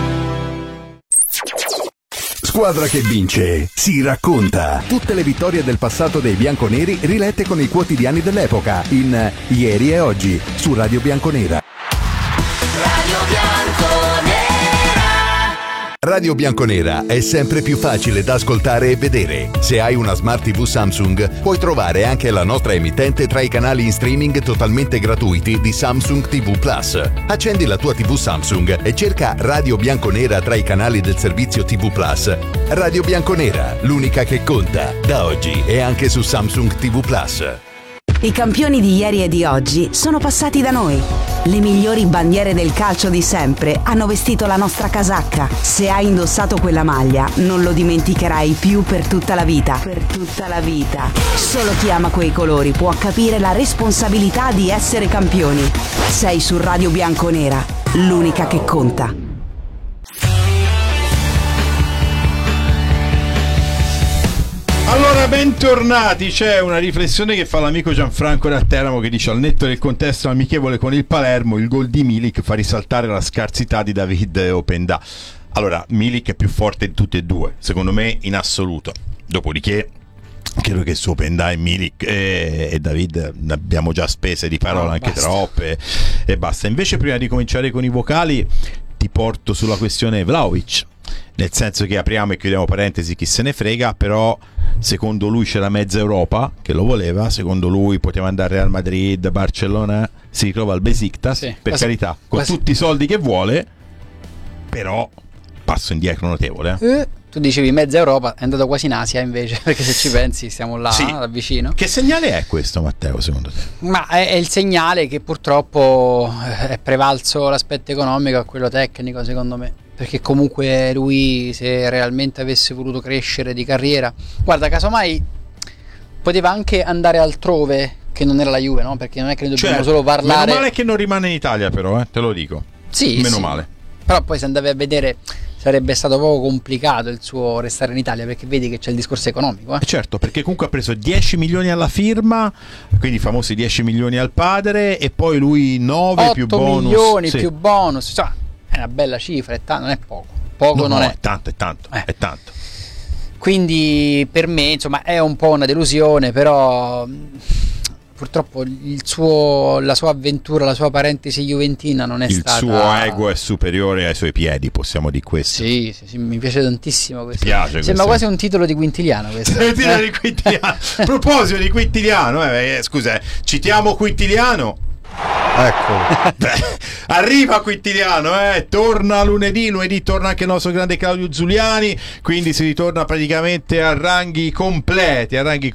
Speaker 4: Squadra che vince, si racconta. Tutte le vittorie del passato dei bianconeri rilette con i quotidiani dell'epoca in Ieri e Oggi su Radio Bianconera.
Speaker 7: Radio Bianconera. Radio Bianconera è sempre più facile da ascoltare e vedere. Se hai una Smart TV Samsung, puoi trovare anche la nostra emittente tra i canali in streaming totalmente gratuiti di Samsung TV Plus. Accendi la tua TV Samsung e cerca Radio Bianconera tra i canali del servizio TV Plus. Radio Bianconera, l'unica che conta, da oggi e anche su Samsung TV Plus.
Speaker 5: I campioni di ieri e di oggi sono passati da noi. Le migliori bandiere del calcio di sempre hanno vestito la nostra casacca. Se hai indossato quella maglia, non lo dimenticherai più per tutta la vita. Per tutta la vita. Solo chi ama quei colori può capire la responsabilità di essere campioni. Sei su Radio Bianconera, l'unica che conta.
Speaker 1: Allora, bentornati. C'è una riflessione che fa l'amico Gianfranco da Teramo, che dice: al netto del contesto amichevole con il Palermo, il gol di Milik fa risaltare la scarsità di David e Openda. Allora, Milik è più forte di tutti e due, secondo me, in assoluto. Dopodiché credo che su Openda e Milik e David ne abbiamo già spese di parole, anche basta. Troppe, e basta. Invece, prima di cominciare con i vocali, ti porto sulla questione Vlahovic, nel senso che apriamo e chiudiamo parentesi, chi se ne frega, però secondo lui c'era mezza Europa che lo voleva, secondo lui poteva andare al Real Madrid, Barcellona, si ritrova al Besiktas, sì, per carità, con tutti i soldi che vuole, però passo indietro notevole.
Speaker 2: Tu dicevi mezza Europa, è andato quasi in Asia invece, perché se ci pensi stiamo là, sì, da vicino.
Speaker 1: Che segnale è questo, Matteo, secondo te?
Speaker 2: Ma è il segnale che purtroppo è prevalso l'aspetto economico a quello tecnico, secondo me, perché comunque lui, se realmente avesse voluto crescere di carriera, guarda, casomai poteva anche andare altrove che non era la Juve, no? Perché non è che ne dobbiamo solo parlare.
Speaker 1: Meno male che non rimane in Italia, però, te lo dico.
Speaker 2: Sì,
Speaker 1: meno male.
Speaker 2: Però poi se andavi a vedere sarebbe stato poco complicato il suo restare in Italia, perché vedi che c'è il discorso economico.
Speaker 1: Certo, perché comunque ha preso 10 milioni alla firma, quindi i famosi 10 milioni al padre, e poi lui 9 più bonus.
Speaker 2: 8 milioni sì, più bonus, cioè, è una bella cifra, non è poco. Poco no, non è.
Speaker 1: È tanto, è tanto.
Speaker 2: Quindi per me, insomma, è un po' una delusione, però purtroppo la sua avventura, la sua parentesi juventina non è stata...
Speaker 1: Il suo ego è superiore ai suoi piedi, possiamo dire questo.
Speaker 2: Sì, mi piace tantissimo questo.
Speaker 1: Piace
Speaker 2: sembra quasi un titolo di Quintiliano questo.
Speaker 1: Di Quintiliano. A proposito di Quintiliano, scusa, citiamo Quintiliano. Ecco, arriva Quintiliano, torna lunedì torna anche il nostro grande Claudio Zuliani, quindi si ritorna praticamente a ranghi completi.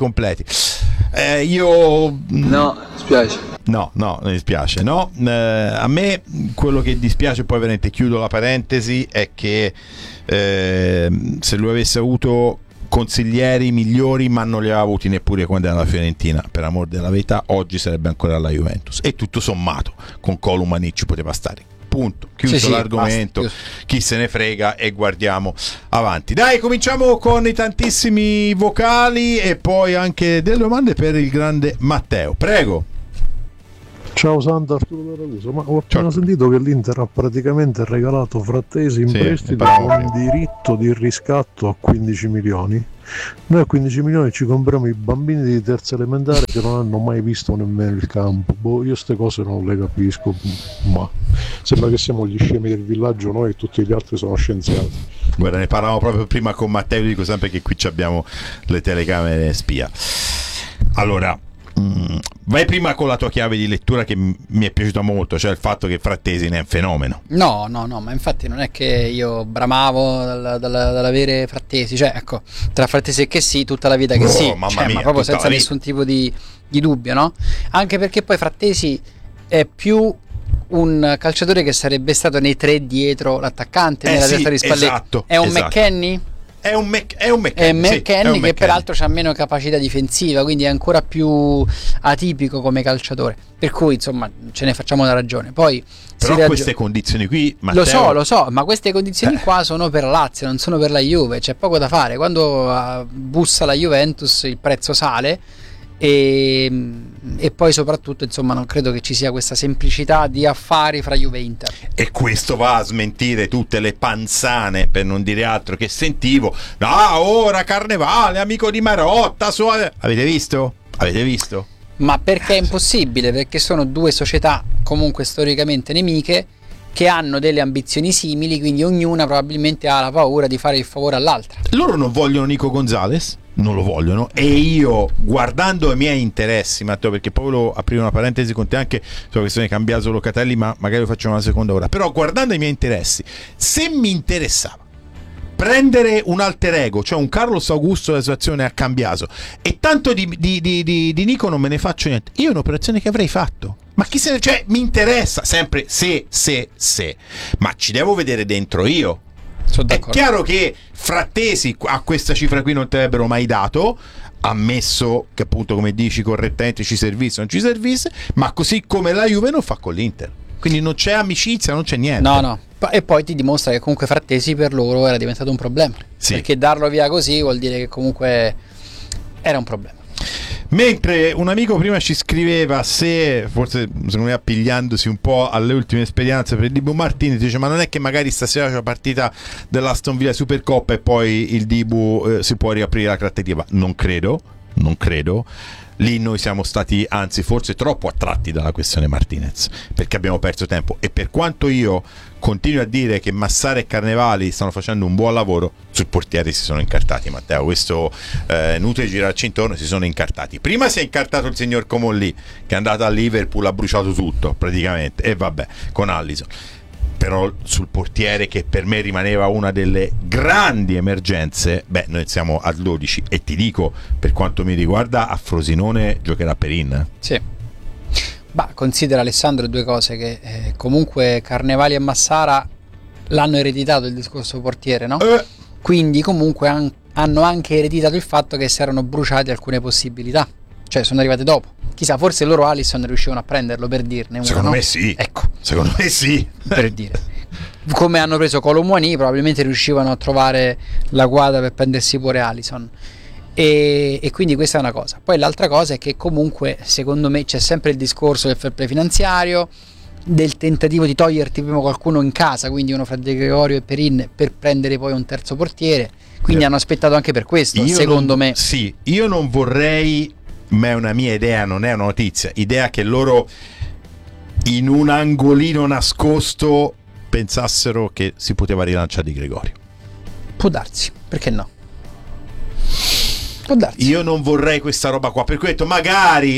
Speaker 1: Io
Speaker 3: spiace.
Speaker 1: No, mi dispiace, no. A me quello che dispiace, poi veramente chiudo la parentesi, è che se lui avesse avuto consiglieri migliori, ma non li aveva avuti neppure quando era alla Fiorentina, per amor della verità, oggi sarebbe ancora alla Juventus, e tutto sommato con Colomani ci poteva stare. Punto, chiuso l'argomento, basta, chi se ne frega, e guardiamo avanti. Dai, cominciamo con i tantissimi vocali e poi anche delle domande per il grande Matteo, prego.
Speaker 8: Ciao Santa, Arturo da Ragusa, ma ho appena sentito che l'Inter ha praticamente regalato Frattesi in prestito con diritto di riscatto a 15 milioni. Noi a 15 milioni ci compriamo i bambini di terza elementare che non hanno mai visto nemmeno il campo. Io queste cose non le capisco, ma sembra che siamo gli scemi del villaggio noi e tutti gli altri sono scienziati.
Speaker 1: Guarda, ne parlavo proprio prima con Matteo, dico sempre che qui abbiamo le telecamere spia. Allora, vai prima con la tua chiave di lettura che mi è piaciuta molto, cioè il fatto che Frattesi ne è un fenomeno.
Speaker 2: No, ma infatti non è che io bramavo dall'avere Frattesi, cioè ecco, tra Frattesi e che sì, tutta la vita che sì,
Speaker 1: mamma
Speaker 2: cioè,
Speaker 1: mia,
Speaker 2: ma proprio senza nessun tipo di dubbio, no? Anche perché poi Frattesi è più un calciatore che sarebbe stato nei tre dietro l'attaccante, nella testa di Spalletti.
Speaker 1: Esatto,
Speaker 2: è un McKennie?
Speaker 1: È un McKennie
Speaker 2: che peraltro ha meno capacità difensiva, quindi è ancora più atipico come calciatore, per cui insomma ce ne facciamo una ragione. Poi
Speaker 1: però queste condizioni qui, Matteo...
Speaker 2: lo so, ma queste condizioni qua sono per la Lazio, non sono per la Juve, c'è poco da fare. Quando bussa la Juventus il prezzo sale, e poi soprattutto insomma non credo che ci sia questa semplicità di affari fra Juve e Inter,
Speaker 1: e questo va a smentire tutte le panzane, per non dire altro, che sentivo. Ora Carnevale, amico di Marotta, avete visto?
Speaker 2: Ma perché è impossibile, perché sono due società comunque storicamente nemiche che hanno delle ambizioni simili, quindi ognuna probabilmente ha la paura di fare il favore all'altra.
Speaker 1: Loro non vogliono Nico Gonzalez, non lo vogliono, e io, guardando i miei interessi, Matteo, perché poi volevo aprire una parentesi con te anche sulla questione cambiato Locatelli, ma magari lo facciamo una seconda ora, però guardando i miei interessi, se mi interessava prendere un alter ego, cioè un Carlos Augusto della situazione a Cambiaso, e tanto di Nico non me ne faccio niente, io è un'operazione che avrei fatto. Ma chi se ne... cioè mi interessa sempre se, ma ci devo vedere dentro io. È chiaro che Frattesi a questa cifra qui non te l'avrebbero mai dato, ammesso che appunto, come dici correttamente, ci servisse o non ci servisse, ma così come la Juve non fa con l'Inter, quindi non c'è amicizia, non c'è niente.
Speaker 2: No, e poi ti dimostra che comunque Frattesi per loro era diventato un problema, perché darlo via così vuol dire che comunque era un problema.
Speaker 1: Mentre un amico prima ci scriveva, se forse secondo me appigliandosi un po' alle ultime esperienze per il Dibu Martinez, dice: ma non è che magari stasera c'è la partita dell'Aston Villa Supercoppa e poi il Dibu si può riaprire la trattativa? Non credo. Lì noi siamo stati anzi forse troppo attratti dalla questione Martinez, perché abbiamo perso tempo, e per quanto io continuo a dire che Massara e Carnevali stanno facendo un buon lavoro, sul portiere si sono incartati, Matteo, questo inutile girarci intorno, si sono incartati. Prima si è incartato il signor Comolli, che è andato a Liverpool, ha bruciato tutto praticamente, e vabbè, con Alisson. Però sul portiere, che per me rimaneva una delle grandi emergenze, noi siamo a 12, e ti dico, per quanto mi riguarda, a Frosinone giocherà Perin.
Speaker 2: Sì. Considera, Alessandro, due cose, che comunque Carnevali e Massara l'hanno ereditato il discorso portiere, no? Quindi comunque hanno anche ereditato il fatto che si erano bruciati alcune possibilità, cioè sono arrivate dopo. Chissà, forse loro Alisson riuscivano a prenderlo, per dirne uno.
Speaker 1: Secondo me sì.
Speaker 2: Ecco.
Speaker 1: Secondo me sì.
Speaker 2: Per dire. Come hanno preso Colomboani, probabilmente riuscivano a trovare la quadra per prendersi pure Alisson. E quindi questa è una cosa. Poi l'altra cosa è che comunque, secondo me, c'è sempre il discorso del fair play finanziario, del tentativo di toglierti prima qualcuno in casa, quindi uno fra De Gregorio e Perin, per prendere poi un terzo portiere. Quindi hanno aspettato anche per questo, secondo me.
Speaker 1: Sì, io non vorrei ma è una mia idea, non è una notizia, idea che loro in un angolino nascosto pensassero che si poteva rilanciare Di Gregorio.
Speaker 2: Può darsi, perché no? Può darsi.
Speaker 1: Io non vorrei questa roba qua, per cui ho detto magari,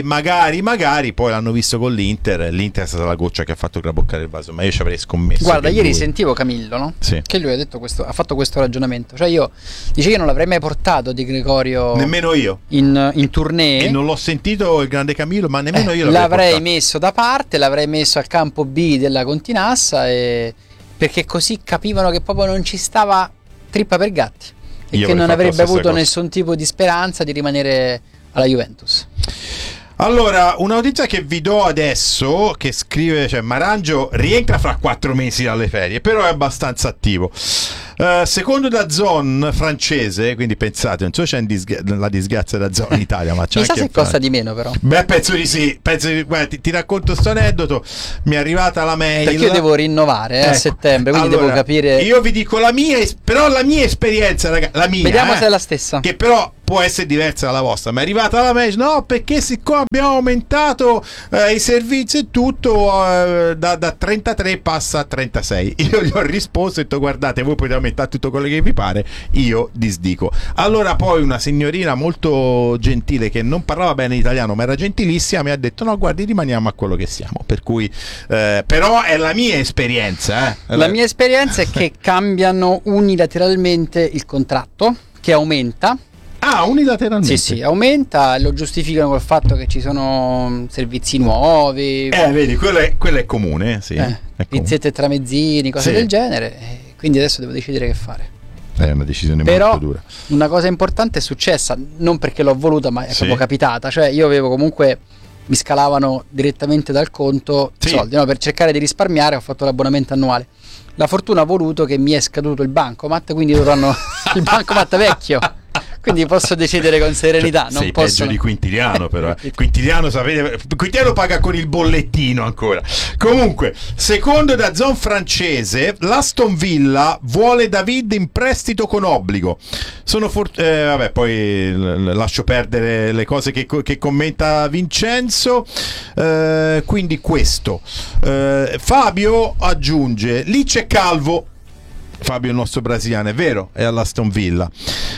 Speaker 1: poi l'hanno visto con l'Inter è stata la goccia che ha fatto traboccare il vaso, ma io ci avrei scommesso.
Speaker 2: Guarda, ieri sentivo Camillo, no?
Speaker 1: Sì.
Speaker 2: Che lui ha fatto questo ragionamento, cioè io non l'avrei mai portato Di Gregorio,
Speaker 1: nemmeno io,
Speaker 2: in tournée,
Speaker 1: e non l'ho sentito il grande Camillo, ma nemmeno io
Speaker 2: l'avrei messo da parte, l'avrei messo al campo B della Continassa, perché così capivano che proprio non ci stava trippa per gatti e che non avrebbe avuto nessun tipo di speranza di rimanere alla Juventus.
Speaker 1: Allora, una notizia che vi do adesso, che scrive, Marangio rientra fra 4 mesi dalle ferie, però è abbastanza attivo. Secondo DAZN francese, quindi pensate, non so c'è la disgrazia da DAZN in Italia, ma c'è
Speaker 2: chissà se costa di meno, però.
Speaker 1: Beh, penso di sì. Guarda, ti racconto questo aneddoto. Mi è arrivata la mail,
Speaker 2: perché io devo rinnovare a settembre, quindi allora, devo capire.
Speaker 1: Io vi dico la mia esperienza, ragazzi, la mia.
Speaker 2: Vediamo se è la stessa.
Speaker 1: Che però può essere diversa dalla vostra. Ma è arrivata la mail, no, perché siccome abbiamo aumentato i servizi e tutto, da 33 passa a 36. Io gli ho risposto e ho detto: guardate, voi potete aumentare tutto quello che vi pare, io disdico. Allora poi una signorina molto gentile, che non parlava bene italiano ma era gentilissima, mi ha detto: no, guardi, rimaniamo a quello che siamo. Per cui però è la mia esperienza.
Speaker 2: La mia esperienza è che cambiano unilateralmente il contratto, che aumenta.
Speaker 1: Ah, unilateralmente?
Speaker 2: Sì, aumenta, lo giustificano col fatto che ci sono servizi nuovi.
Speaker 1: Vedi, quello è comune, sì.
Speaker 2: Pizzette e tramezzini, cose del genere. Quindi adesso devo decidere che fare.
Speaker 1: È una decisione
Speaker 2: però,
Speaker 1: molto dura.
Speaker 2: Una cosa importante è successa, non perché l'ho voluta, ma è proprio capitata. Cioè, io avevo comunque, mi scalavano direttamente dal conto soldi, no? Per cercare di risparmiare ho fatto l'abbonamento annuale. La fortuna ha voluto che mi è scaduto il bancomat, quindi loro hanno il bancomat vecchio. Quindi posso decidere con serenità. Non
Speaker 1: sei
Speaker 2: posso...
Speaker 1: peggio di Quintiliano, però. Quintiliano, sapete, Quintiliano paga con il bollettino ancora. Comunque, secondo DAZN francese, l'Aston Villa vuole David in prestito con obbligo. Vabbè, poi lascio perdere le cose che commenta Vincenzo. Quindi questo. Fabio aggiunge: lì c'è Calvo. Fabio, il nostro brasiliano, è vero, è all'Aston Villa.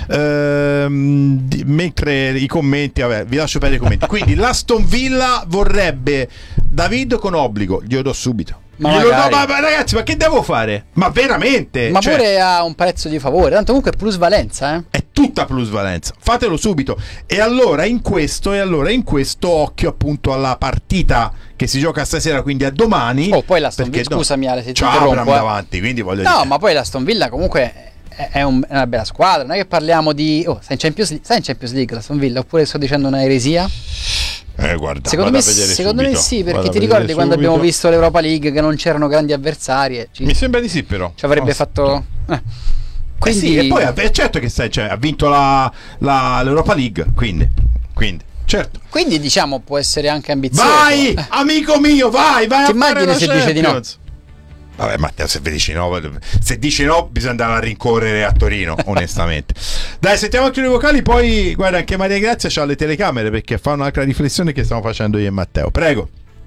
Speaker 1: Mentre i commenti, vi lascio perdere i commenti. Quindi l'Aston Villa vorrebbe David con obbligo, glielo do subito.
Speaker 2: Ma
Speaker 1: ragazzi, ma che devo fare? Ma veramente?
Speaker 2: Ma pure a un prezzo di favore, tanto comunque è plusvalenza,
Speaker 1: È tutta plusvalenza, fatelo subito. E allora in questo occhio appunto alla partita che si gioca stasera, quindi a domani.
Speaker 2: Poi l'Aston Villa, scusami Ale, se ti
Speaker 1: interrompo, davanti, quindi voglio dire.
Speaker 2: No, ma poi l'Aston Villa comunque è una bella squadra, non è che parliamo di stai in Champions League l'Aston Villa, oppure sto dicendo una eresia?
Speaker 1: Guarda,
Speaker 2: secondo me sì, perché ti ricordi quando abbiamo visto l'Europa League che non c'erano grandi avversari?
Speaker 1: Mi sembra di sì, però
Speaker 2: ci avrebbe fatto
Speaker 1: quindi sì, e poi certo che ha vinto l'Europa League, quindi certo.
Speaker 2: Quindi diciamo può essere anche ambizioso.
Speaker 1: Vai, amico mio, vai
Speaker 2: ti immagini se dice di no?
Speaker 1: Vabbè, Matteo, se dici no bisogna andare a rincorrere a Torino, onestamente. Dai, sentiamo anche le vocali, poi guarda, anche Maria Grazia c'ha le telecamere perché fa un'altra riflessione che stiamo facendo io e Matteo. Prego.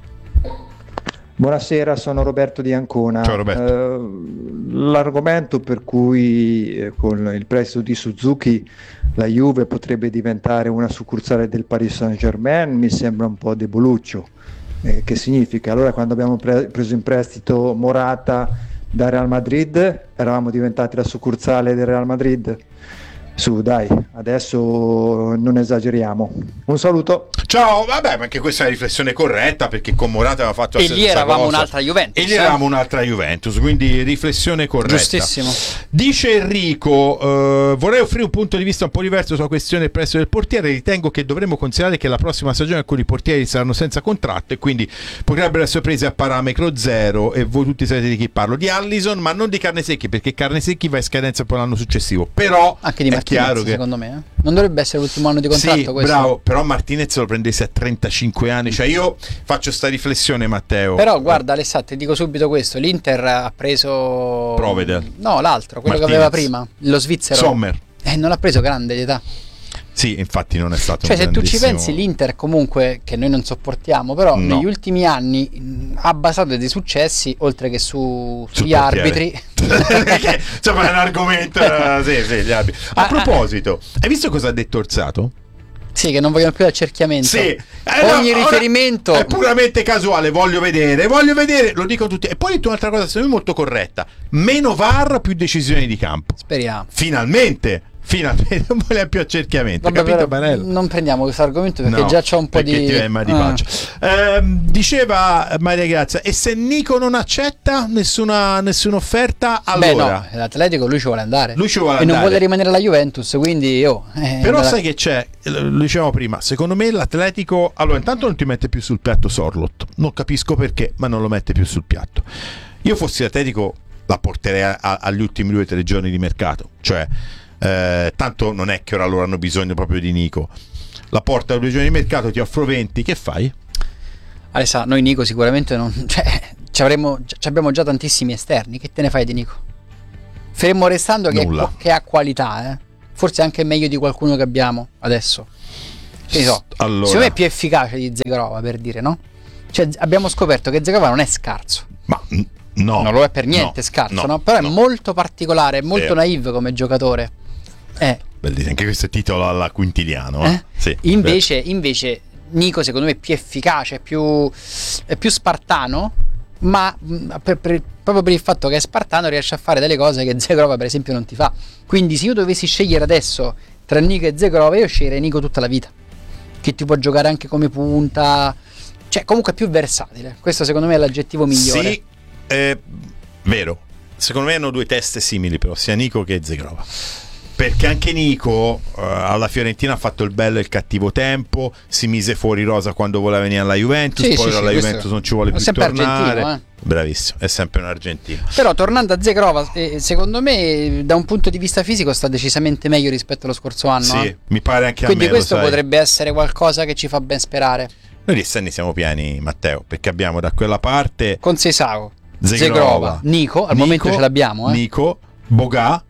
Speaker 3: Buonasera, sono Roberto di Ancona.
Speaker 1: Ciao Roberto.
Speaker 3: L'argomento per cui con il prestito di Suzuki la Juve potrebbe diventare una succursale del Paris Saint-Germain mi sembra un po' deboluccio. Che significa? Allora quando abbiamo preso in prestito Morata da Real Madrid eravamo diventati la succursale del Real Madrid? Su, dai, adesso non esageriamo. Un saluto.
Speaker 1: Ciao, vabbè, ma anche questa è una riflessione corretta, perché con Morata aveva fatto la stessa cosa.
Speaker 2: E lì eravamo un'altra Juventus.
Speaker 1: Quindi riflessione corretta.
Speaker 2: Giustissimo.
Speaker 1: Dice Enrico, vorrei offrire un punto di vista un po' diverso sulla questione del prezzo del portiere. Ritengo che dovremmo considerare che la prossima stagione alcuni portieri saranno senza contratto e quindi potrebbero essere presi a parametro zero, e voi tutti sapete di chi parlo, di Allison, ma non di Carnesecchi, perché Carnesecchi va in scadenza poi l'anno successivo. Però
Speaker 2: anche di Martinez, secondo me non dovrebbe essere l'ultimo anno di contratto.
Speaker 1: Sì,
Speaker 2: questo.
Speaker 1: Bravo, però Martinez lo prendesse a 35 anni. Cioè io faccio sta riflessione, Matteo.
Speaker 2: Però guarda Alessandro, ti dico subito questo: l'Inter ha preso
Speaker 1: Provedel.
Speaker 2: No, l'altro, quello
Speaker 1: Martinez.
Speaker 2: che aveva prima, lo svizzero
Speaker 1: Sommer.
Speaker 2: Non ha preso grande di età.
Speaker 1: Sì, infatti non è stato
Speaker 2: se tu ci pensi, l'Inter comunque, che noi non sopportiamo, però negli ultimi anni ha basato dei successi, oltre che sugli arbitri.
Speaker 1: Insomma, è un argomento. Sì, gli arbitri. A proposito, hai visto cosa ha detto Orsato?
Speaker 2: Sì, che non vogliono più l'accerchiamento.
Speaker 1: Sì.
Speaker 2: Ogni riferimento
Speaker 1: è puramente casuale. Voglio vedere, lo dicono tutti. E poi ho detto un'altra cosa, secondo me molto corretta: meno VAR, più decisioni di campo.
Speaker 2: Speriamo.
Speaker 1: Finalmente non vuole più accerchiamento.
Speaker 2: Vabbè,
Speaker 1: capito, Banello?
Speaker 2: Non prendiamo questo argomento perché già c'ho un po' di
Speaker 1: faccia. Diceva Maria Grazia, e se Nico non accetta nessuna offerta, allora
Speaker 2: l'Atletico lui ci vuole andare.
Speaker 1: E
Speaker 2: non vuole rimanere alla Juventus, quindi
Speaker 1: però sai che c'è, lo dicevamo prima, secondo me l'Atletico, allora intanto non ti mette più sul piatto Sorloth, non capisco perché, ma non lo mette più sul piatto. Io fossi l'Atletico la porterei agli ultimi 2 o 3 giorni di mercato, cioè tanto non è che ora loro hanno bisogno proprio di Nico, la porta a 2 giorni di mercato, ti offro 20, che fai?
Speaker 2: Alessà, noi Nico sicuramente non, abbiamo già tantissimi esterni, che te ne fai di Nico? Fermo restando che ha qualità, forse anche meglio di qualcuno che abbiamo adesso, allora, secondo me è più efficace di Zegrova, per dire, no? Cioè abbiamo scoperto che Zegrova non è scarso,
Speaker 1: ma no,
Speaker 2: non lo è per niente scarso, no? Però è molto particolare, è molto naive come giocatore.
Speaker 1: Bellissimo, anche questo titolo alla Quintiliano. Sì,
Speaker 2: invece Nico secondo me è più efficace, è più spartano, ma proprio per il fatto che è spartano riesce a fare delle cose che Zegrova per esempio non ti fa. Quindi se io dovessi scegliere adesso tra Nico e Zegrova, io sceglierei Nico tutta la vita, che ti può giocare anche come punta, cioè comunque è più versatile. Questo secondo me è l'aggettivo migliore.
Speaker 1: Sì, vero, secondo me hanno 2 teste simili, però sia Nico che Zegrova, perché anche Nico alla Fiorentina ha fatto il bello e il cattivo tempo, si mise fuori rosa quando voleva venire alla Juventus, poi alla Juventus non ci vuole più tornare. Bravissimo, è sempre un argentino.
Speaker 2: Però tornando a Zegrova, secondo me da un punto di vista fisico sta decisamente meglio rispetto allo scorso anno.
Speaker 1: Sì, mi pare anche
Speaker 2: quindi
Speaker 1: a me.
Speaker 2: Quindi questo potrebbe essere qualcosa che ci fa ben sperare.
Speaker 1: Noi di esterni siamo pieni, Matteo, perché abbiamo da quella parte
Speaker 2: con Seisao, Zegrova, Nico, al momento ce l'abbiamo.
Speaker 1: Nico, Boga.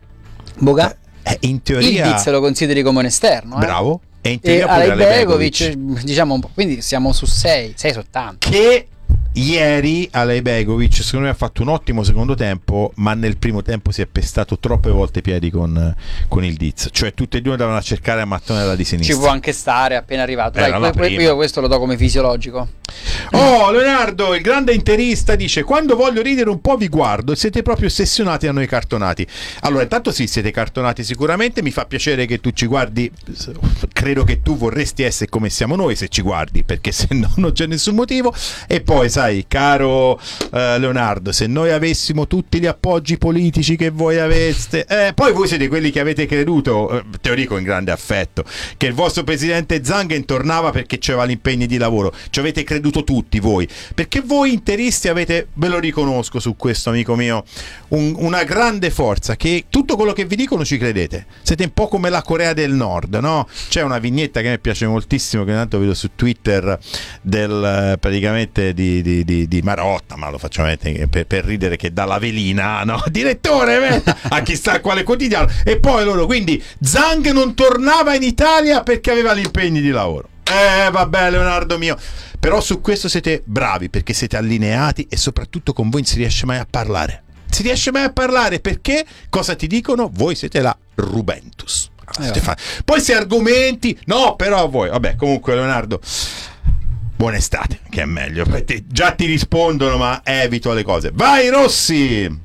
Speaker 1: In teoria
Speaker 2: il Diz lo consideri come un esterno.
Speaker 1: Bravo. E in teoria pure
Speaker 2: Alejbegovic, diciamo un po'. Quindi siamo su 6 su 80.
Speaker 1: Che ieri Alejbegovic secondo me ha fatto un ottimo secondo tempo, ma nel primo tempo si è pestato troppe volte i piedi con il Diz, cioè tutti e due andavano a cercare a mattonella di sinistra.
Speaker 2: Ci può anche stare appena arrivato. Io questo lo do come fisiologico.
Speaker 1: Leonardo, il grande interista, dice: quando voglio ridere un po' vi guardo e siete proprio ossessionati a noi cartonati. Allora intanto sì, siete cartonati sicuramente, mi fa piacere che tu ci guardi, credo che tu vorresti essere come siamo noi se ci guardi, perché se no non c'è nessun motivo. E poi sai, caro Leonardo, se noi avessimo tutti gli appoggi politici che voi aveste, poi voi siete quelli che avete creduto, te lo dico in grande affetto, che il vostro presidente Zanghen tornava perché c'aveva gli impegni di lavoro. Ci avete creduto tutti voi, perché voi interisti avete, ve lo riconosco su questo, amico mio, una grande forza, che tutto quello che vi dicono ci credete. Siete un po' come la Corea del Nord, no? C'è una vignetta che mi piace moltissimo, che tanto vedo su Twitter, praticamente di Marotta, ma lo facciamo per ridere, che dà la velina, no? Direttore, a chissà quale quotidiano. E poi loro, quindi Zhang non tornava in Italia perché aveva gli impegni di lavoro. Vabbè, Leonardo mio, però su questo siete bravi, perché siete allineati e soprattutto con voi non si riesce mai a parlare. Si riesce mai a parlare perché cosa ti dicono? Voi siete la Rubentus. Poi se argomenti, no, però voi, vabbè, comunque Leonardo, buona estate, che è meglio, già ti rispondono, ma evito le cose. Vai Rossi!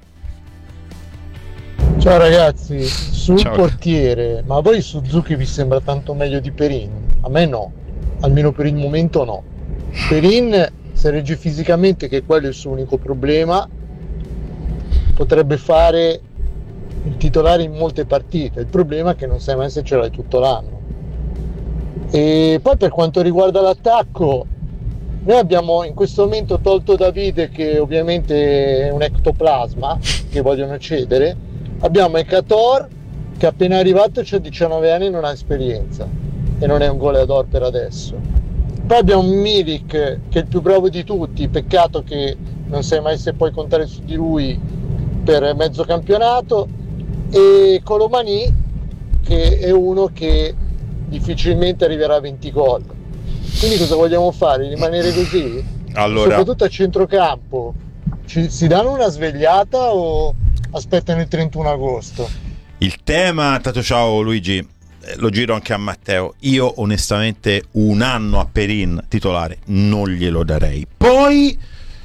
Speaker 9: Ciao ragazzi, sul portiere, ma a voi Suzuki vi sembra tanto meglio di Perin? A me no, almeno per il momento no. Perin, se regge fisicamente, che quello è il suo unico problema, potrebbe fare il titolare in molte partite. Il problema è che non sai mai se ce l'hai tutto l'anno. E poi per quanto riguarda l'attacco, noi abbiamo in questo momento tolto Davide, che ovviamente è un ectoplasma che vogliono cedere. Abbiamo Ekator, che appena arrivato c'ha 19 anni e non ha esperienza e non è un goleador per adesso. Poi abbiamo Milik, che è il più bravo di tutti, peccato che non sai mai se puoi contare su di lui per mezzo campionato, e Colomani, che è uno che difficilmente arriverà a 20 gol. Quindi cosa vogliamo fare? Rimanere così?
Speaker 1: Allora,
Speaker 9: soprattutto a centrocampo si danno una svegliata o aspettano il 31 agosto?
Speaker 1: Il tema, tanto ciao Luigi, lo giro anche a Matteo. Io onestamente un anno a Perin titolare non glielo darei. Poi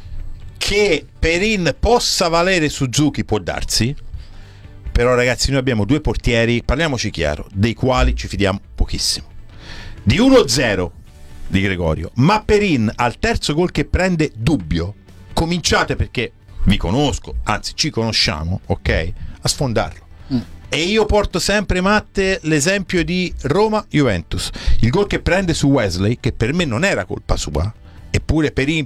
Speaker 1: che Perin possa valere Suzuki può darsi, però ragazzi noi abbiamo due portieri, parliamoci chiaro, dei quali ci fidiamo pochissimo. Di 1-0 di Gregorio, ma Perin al terzo gol che prende dubbio. Cominciate, perché vi conosco, anzi ci conosciamo, ok, a sfondarlo. E io porto sempre, Matte, l'esempio di Roma-Juventus, il gol che prende su Wesley, che per me non era colpa sua, eppure Perin,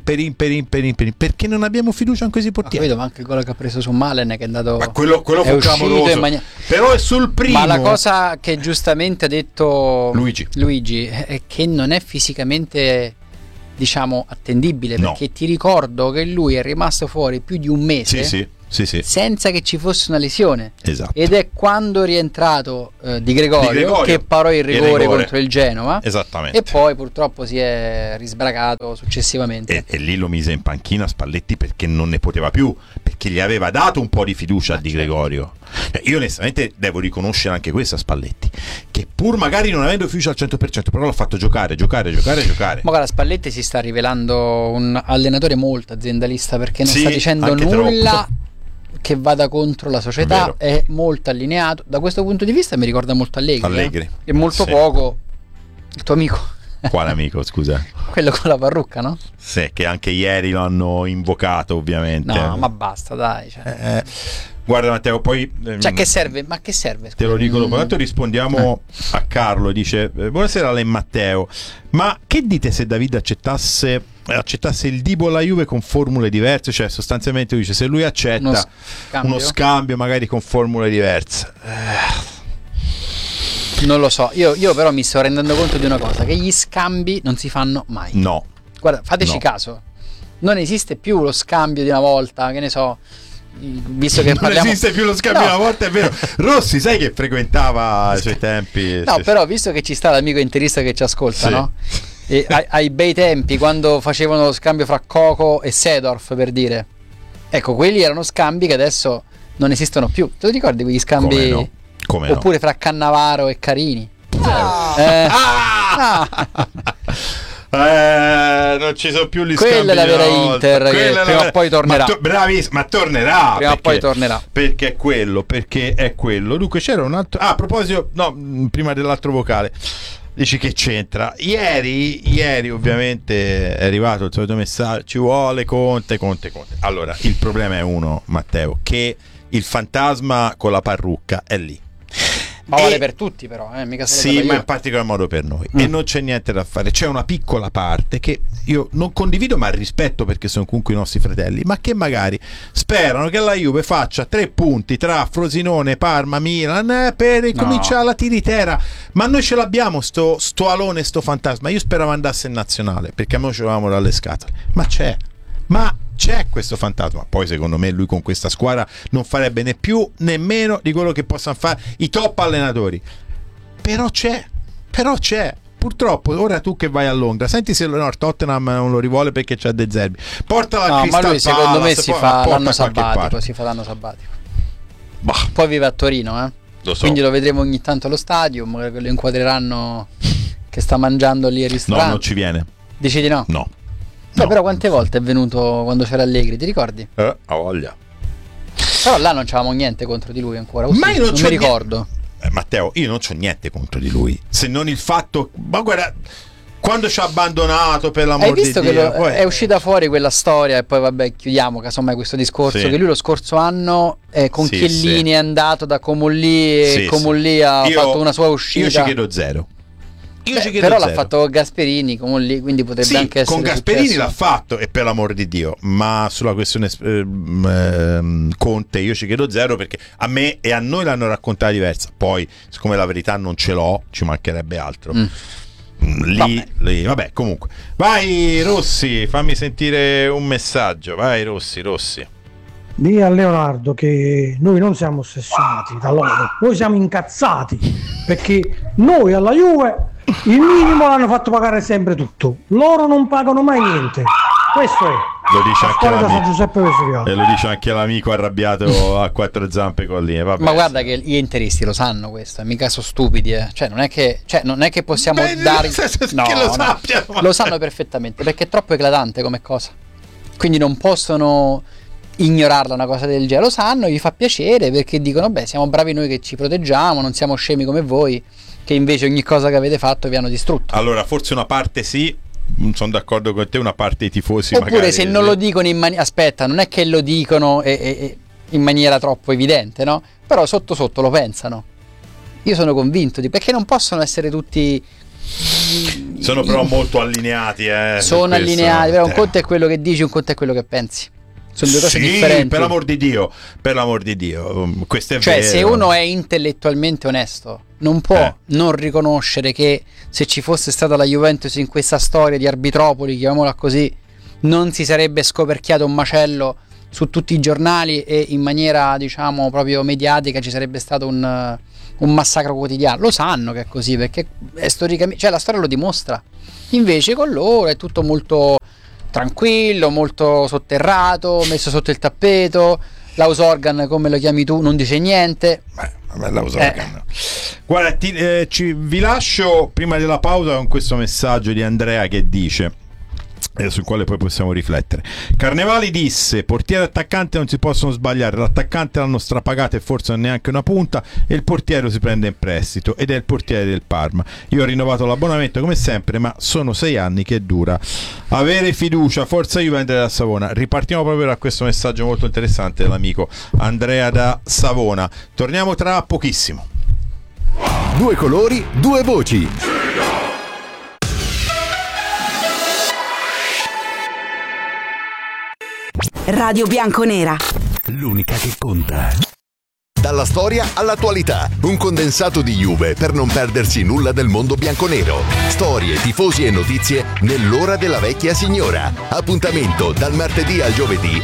Speaker 1: perché non abbiamo fiducia in questi portieri.
Speaker 2: Ma anche il gol che ha preso su Malen, che è andato,
Speaker 1: ma quello fu clamoroso, però è sul primo.
Speaker 2: Ma la cosa che giustamente ha detto
Speaker 1: Luigi
Speaker 2: è che non è fisicamente, diciamo, attendibile,
Speaker 1: no,
Speaker 2: perché ti ricordo che lui è rimasto fuori più di un mese,
Speaker 1: sì.
Speaker 2: senza che ci fosse una lesione.
Speaker 1: Esatto.
Speaker 2: Ed è quando è rientrato di Gregorio che parò il rigore contro il Genova.
Speaker 1: Esattamente.
Speaker 2: E poi purtroppo si è risbragato successivamente.
Speaker 1: E lì lo mise in panchina Spalletti perché non ne poteva più, perché gli aveva dato un po' di fiducia a Di Gregorio. Io onestamente devo riconoscere anche questo a Spalletti, che pur magari non avendo fiducia al 100%, però l'ha fatto giocare. Ma
Speaker 2: guarda, Spalletti si sta rivelando un allenatore molto aziendalista, perché non sta dicendo nulla
Speaker 1: troppo
Speaker 2: che vada contro la società, è molto allineato. Da questo punto di vista mi ricorda molto Allegri. E molto poco il tuo amico.
Speaker 1: Quale amico, scusa?
Speaker 2: Quello con la parrucca, no?
Speaker 1: Sì, che anche ieri lo hanno invocato, ovviamente.
Speaker 2: No, ma basta, dai.
Speaker 1: Guarda Matteo, poi
Speaker 2: che serve? Ma che serve?
Speaker 1: Te lo dico dopo. Tanto rispondiamo a Carlo, dice: buonasera Ale e Matteo, ma che dite se David accettasse il Dibo alla Juve con formule diverse? Cioè sostanzialmente dice, se lui accetta uno scambio magari con formule diverse.
Speaker 2: Non lo so, io però mi sto rendendo conto di una cosa, che gli scambi non si fanno mai.
Speaker 1: No.
Speaker 2: Guarda, fateci caso, non esiste più lo scambio di una volta, che ne so, visto che
Speaker 1: non esiste più lo scambio di una volta, è vero. Rossi, sai che frequentava ai suoi tempi.
Speaker 2: No, però visto che ci sta l'amico interista che ci ascolta, no? E ai bei tempi, quando facevano lo scambio fra Coco e Seedorf, per dire, ecco, quelli erano scambi che adesso non esistono più. Te lo ricordi quegli scambi?
Speaker 1: Come
Speaker 2: oppure fra Cannavaro e Carini?
Speaker 1: Non ci sono più gli scambi.
Speaker 2: Quella è la vera Inter, che prima o poi tornerà.
Speaker 1: Ma tornerà.
Speaker 2: Prima o poi tornerà.
Speaker 1: Perché è quello. Dunque c'era un altro. A proposito, no, prima dell'altro vocale. Dici che c'entra? Ieri ovviamente è arrivato il solito messaggio: ci vuole Conte. Allora, il problema è uno, Matteo, che il fantasma con la parrucca è lì.
Speaker 2: Ma vale per tutti, però, mica solo
Speaker 1: sì, ma in particolar modo per noi. E non c'è niente da fare. C'è una piccola parte che io non condivido, ma rispetto, perché sono comunque i nostri fratelli, ma che magari sperano che la Juve faccia 3 punti tra Frosinone, Parma, Milan per ricominciare la tiritera. Ma noi ce l'abbiamo sto alone, sto fantasma. Io speravo andasse in nazionale, perché a noi ce l'avevamo dalle scatole. Ma c'è questo fantasma. Poi secondo me lui con questa squadra non farebbe né più né meno di quello che possano fare i top allenatori. Però c'è. Purtroppo ora tu che vai a Londra, senti se il Tottenham non lo rivuole perché c'ha De Zerbi, portala al Crystal
Speaker 2: ma lui secondo me si fa l'anno
Speaker 1: sabbatico.
Speaker 2: Poi vive a Torino,
Speaker 1: Lo so.
Speaker 2: Quindi lo vedremo ogni tanto allo stadio, magari lo inquadreranno che sta mangiando lì al ristorante.
Speaker 1: No, non ci viene.
Speaker 2: Dici di no?
Speaker 1: No.
Speaker 2: Però quante volte è venuto quando c'era Allegri, ti ricordi?
Speaker 1: Ha voglia.
Speaker 2: Però là non c'avevamo niente contro di lui ancora.
Speaker 1: Ma io non
Speaker 2: mi ricordo.
Speaker 1: Matteo, io non c'ho niente contro di lui, se non il fatto, ma guarda, quando ci ha abbandonato, per l'amor di Dio.
Speaker 2: Hai visto che è uscita fuori quella storia, e poi vabbè, chiudiamo casomai questo discorso, che lui lo scorso anno con Chiellini è andato da Comolli e Comolli ha fatto una sua uscita.
Speaker 1: Io ci chiedo zero.
Speaker 2: Però l'ha fatto Gasperini, quindi potrebbe anche essere
Speaker 1: con Gasperini
Speaker 2: successo.
Speaker 1: L'ha fatto, e per l'amor di Dio, ma sulla questione Conte io ci chiedo zero, perché a me e a noi l'hanno raccontata diversa. Poi siccome la verità non ce l'ho, ci mancherebbe altro. Lì, vabbè, comunque vai Rossi, fammi sentire un messaggio. Vai Rossi.
Speaker 10: Dì a Leonardo che noi non siamo ossessionati da loro, noi siamo incazzati. perché noi alla Juve il minimo l'hanno fatto pagare sempre tutto, loro non pagano mai niente, questo è.
Speaker 1: Lo dice anche l'amico, e lo dice anche l'amico arrabbiato a quattro zampe con lì. Vabbè.
Speaker 2: Ma guarda che gli interisti lo sanno questo, mica sono stupidi, Cioè non è che possiamo dare
Speaker 1: no, che lo sappiano,
Speaker 2: lo sanno perfettamente, perché è troppo eclatante come cosa. Quindi non possono ignorarla una cosa del genere, lo sanno, gli fa piacere perché dicono beh, siamo bravi noi che ci proteggiamo, non siamo scemi come voi che invece ogni cosa che avete fatto vi hanno distrutto.
Speaker 1: Allora, forse una parte sì, non sono d'accordo con te, una parte dei tifosi
Speaker 2: oppure
Speaker 1: magari,
Speaker 2: se non lo dicono in maniera, aspetta, non è che lo dicono in maniera troppo evidente, no? Però sotto sotto lo pensano. Io sono convinto perché non possono essere tutti
Speaker 1: sono però molto allineati,
Speaker 2: sono allineati, però un conto è quello che dici, un conto è quello che pensi. Sono due cose differenti.
Speaker 1: Per l'amor di Dio, questo è
Speaker 2: cioè,
Speaker 1: vero.
Speaker 2: se uno è intellettualmente onesto, non può non riconoscere che se ci fosse stata la Juventus in questa storia di Arbitropoli, chiamiamola così, non si sarebbe scoperchiato un macello su tutti i giornali e in maniera, diciamo, proprio mediatica ci sarebbe stato un massacro quotidiano. Lo sanno che è così, perché è storicamente, cioè la storia lo dimostra. Invece con loro è tutto molto tranquillo, molto sotterrato, messo sotto il tappeto. L'house organ, come lo chiami tu, non dice niente.
Speaker 1: Vabbè, l'house organ. Guarda, vi lascio prima della pausa con questo messaggio di Andrea che dice, sul quale poi possiamo riflettere. Carnevali disse: portiere e attaccante non si possono sbagliare, l'attaccante l'hanno strapagato e forse non neanche una punta, e il portiere si prende in prestito ed è il portiere del Parma. Io ho rinnovato l'abbonamento come sempre, ma sono 6 anni che dura. Avere fiducia, forza Juventus da Savona. Ripartiamo proprio da questo messaggio molto interessante dell'amico Andrea da Savona. Torniamo tra pochissimo.
Speaker 7: Due colori, due voci.
Speaker 5: Radio Bianconera,
Speaker 7: l'unica che conta. Dalla storia all'attualità, un condensato di Juve per non perdersi nulla del mondo bianconero. Storie, tifosi e notizie nell'ora della vecchia signora. Appuntamento dal martedì al giovedì.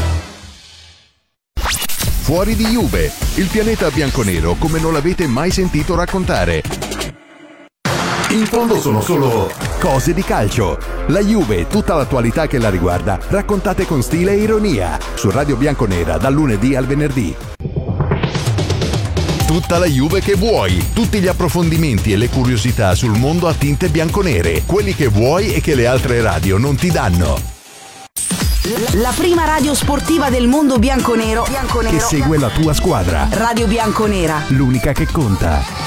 Speaker 7: Fuori di Juve, il pianeta bianconero come non l'avete mai sentito raccontare. In fondo sono solo cose di calcio. La Juve e tutta l'attualità che la riguarda, raccontate con stile e ironia, su Radio Bianconera dal lunedì al venerdì. Tutta la Juve che vuoi, tutti gli approfondimenti e le curiosità sul mondo a tinte bianconere, quelli che vuoi e che le altre radio non ti danno.
Speaker 5: La prima radio sportiva del mondo bianconero
Speaker 7: che segue la tua squadra.
Speaker 5: Radio Bianconera,
Speaker 7: l'unica che conta.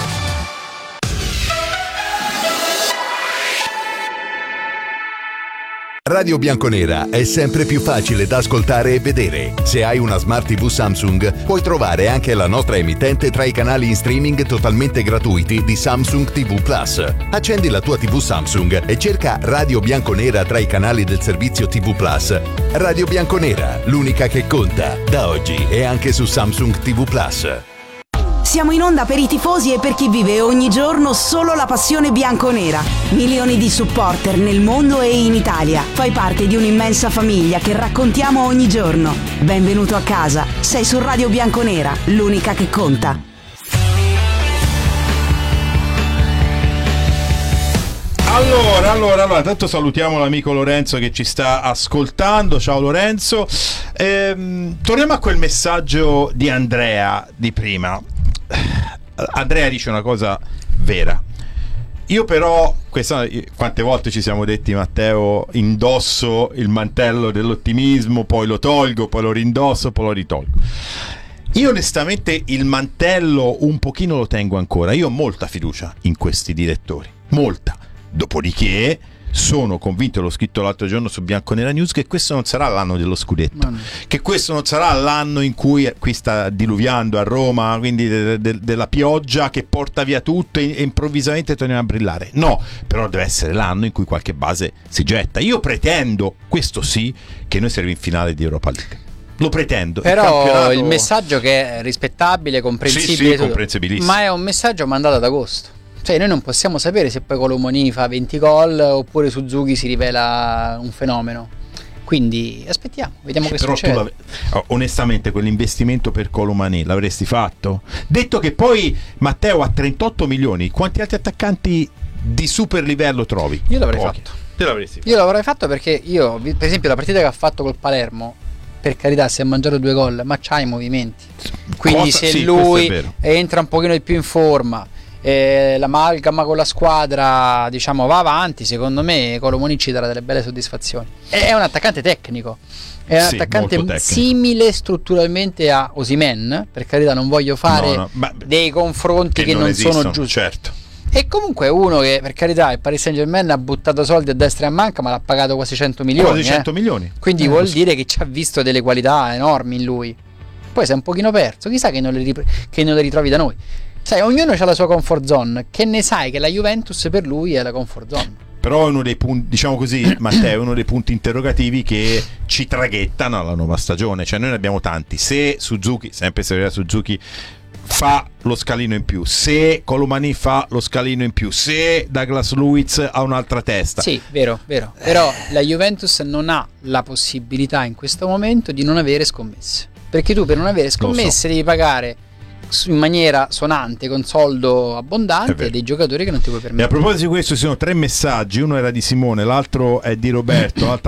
Speaker 7: Radio Bianconera è sempre più facile da ascoltare e vedere. Se hai una Smart TV Samsung, puoi trovare anche la nostra emittente tra i canali in streaming totalmente gratuiti di Samsung TV Plus. Accendi la tua TV Samsung e cerca Radio Bianconera tra i canali del servizio TV Plus. Radio Bianconera, l'unica che conta. Da oggi è anche su Samsung TV Plus.
Speaker 5: Siamo in onda per i tifosi e per chi vive ogni giorno solo la passione bianconera. Milioni di supporter nel mondo e in Italia. Fai parte di un'immensa famiglia che raccontiamo ogni giorno. Benvenuto a casa. Sei su Radio Bianconera, l'unica che conta.
Speaker 1: Allora, tanto salutiamo l'amico Lorenzo che ci sta ascoltando. Ciao Lorenzo. Torniamo a quel messaggio di Andrea di prima. Andrea dice una cosa vera. Io però, quante volte ci siamo detti, Matteo, indosso il mantello dell'ottimismo, poi lo tolgo, poi lo rindosso, poi lo ritolgo. Io onestamente il mantello un pochino lo tengo ancora. Io ho molta fiducia in questi direttori, molta. Dopodiché sono convinto, l'ho scritto l'altro giorno su Bianconera News, che questo non sarà l'anno dello scudetto, che questo non sarà l'anno in cui qui sta diluviando a Roma, quindi della pioggia che porta via tutto e improvvisamente torniamo a brillare. No, però deve essere l'anno in cui qualche base si getta. Io pretendo, questo sì, che noi saremo in finale di Europa League. Lo pretendo.
Speaker 2: Però il messaggio che è rispettabile, comprensibile,
Speaker 1: sì, comprensibilissimo,
Speaker 2: ma è un messaggio mandato ad agosto. Cioè noi non possiamo sapere se poi Colomoni fa 20 gol oppure Suzuki si rivela un fenomeno. Quindi aspettiamo, vediamo che succede.
Speaker 1: Onestamente quell'investimento per Colomani l'avresti fatto? Detto che poi Matteo ha 38 milioni, quanti altri attaccanti di super livello trovi?
Speaker 2: Io l'avrei fatto.
Speaker 1: Te l'avresti fatto?
Speaker 2: Io l'avrei fatto perché io, per esempio, la partita che ha fatto col Palermo, per carità, si è mangiato 2 gol, ma c'ha i movimenti. Quindi se lui entra un pochino di più in forma, l'amalgama con la squadra, diciamo, va avanti, secondo me Colomoni ci darà delle belle soddisfazioni. È un attaccante tecnico, è un attaccante simile strutturalmente a Osimhen, per carità, non voglio fare dei confronti che non sono giusti.
Speaker 1: Certo.
Speaker 2: E comunque uno che, per carità, il Paris Saint-Germain ha buttato soldi a destra e a manca, ma l'ha pagato quasi 100 milioni.
Speaker 1: Quasi 100 milioni.
Speaker 2: Quindi vuol dire che ci ha visto delle qualità enormi in lui. Poi si è un pochino perso, chissà che non le ritrovi da noi. Sai, ognuno ha la sua comfort zone, che ne sai che la Juventus per lui è la comfort zone.
Speaker 1: Però è uno dei punti, diciamo così, Matteo, è uno dei punti interrogativi che ci traghettano alla nuova stagione. Cioè noi ne abbiamo tanti. Se Suzuki, sempre se Suzuki, fa lo scalino in più, se Colomani fa lo scalino in più, se Douglas Luiz ha un'altra testa.
Speaker 2: Sì, vero. Però la Juventus non ha la possibilità in questo momento di non avere scommesse. Perché tu per non avere scommesse devi pagare in maniera sonante, con soldo abbondante, dei giocatori che non ti puoi permettere.
Speaker 1: E a proposito di questo, ci sono 3 messaggi. Uno era di Simone, l'altro è di Roberto, l'altro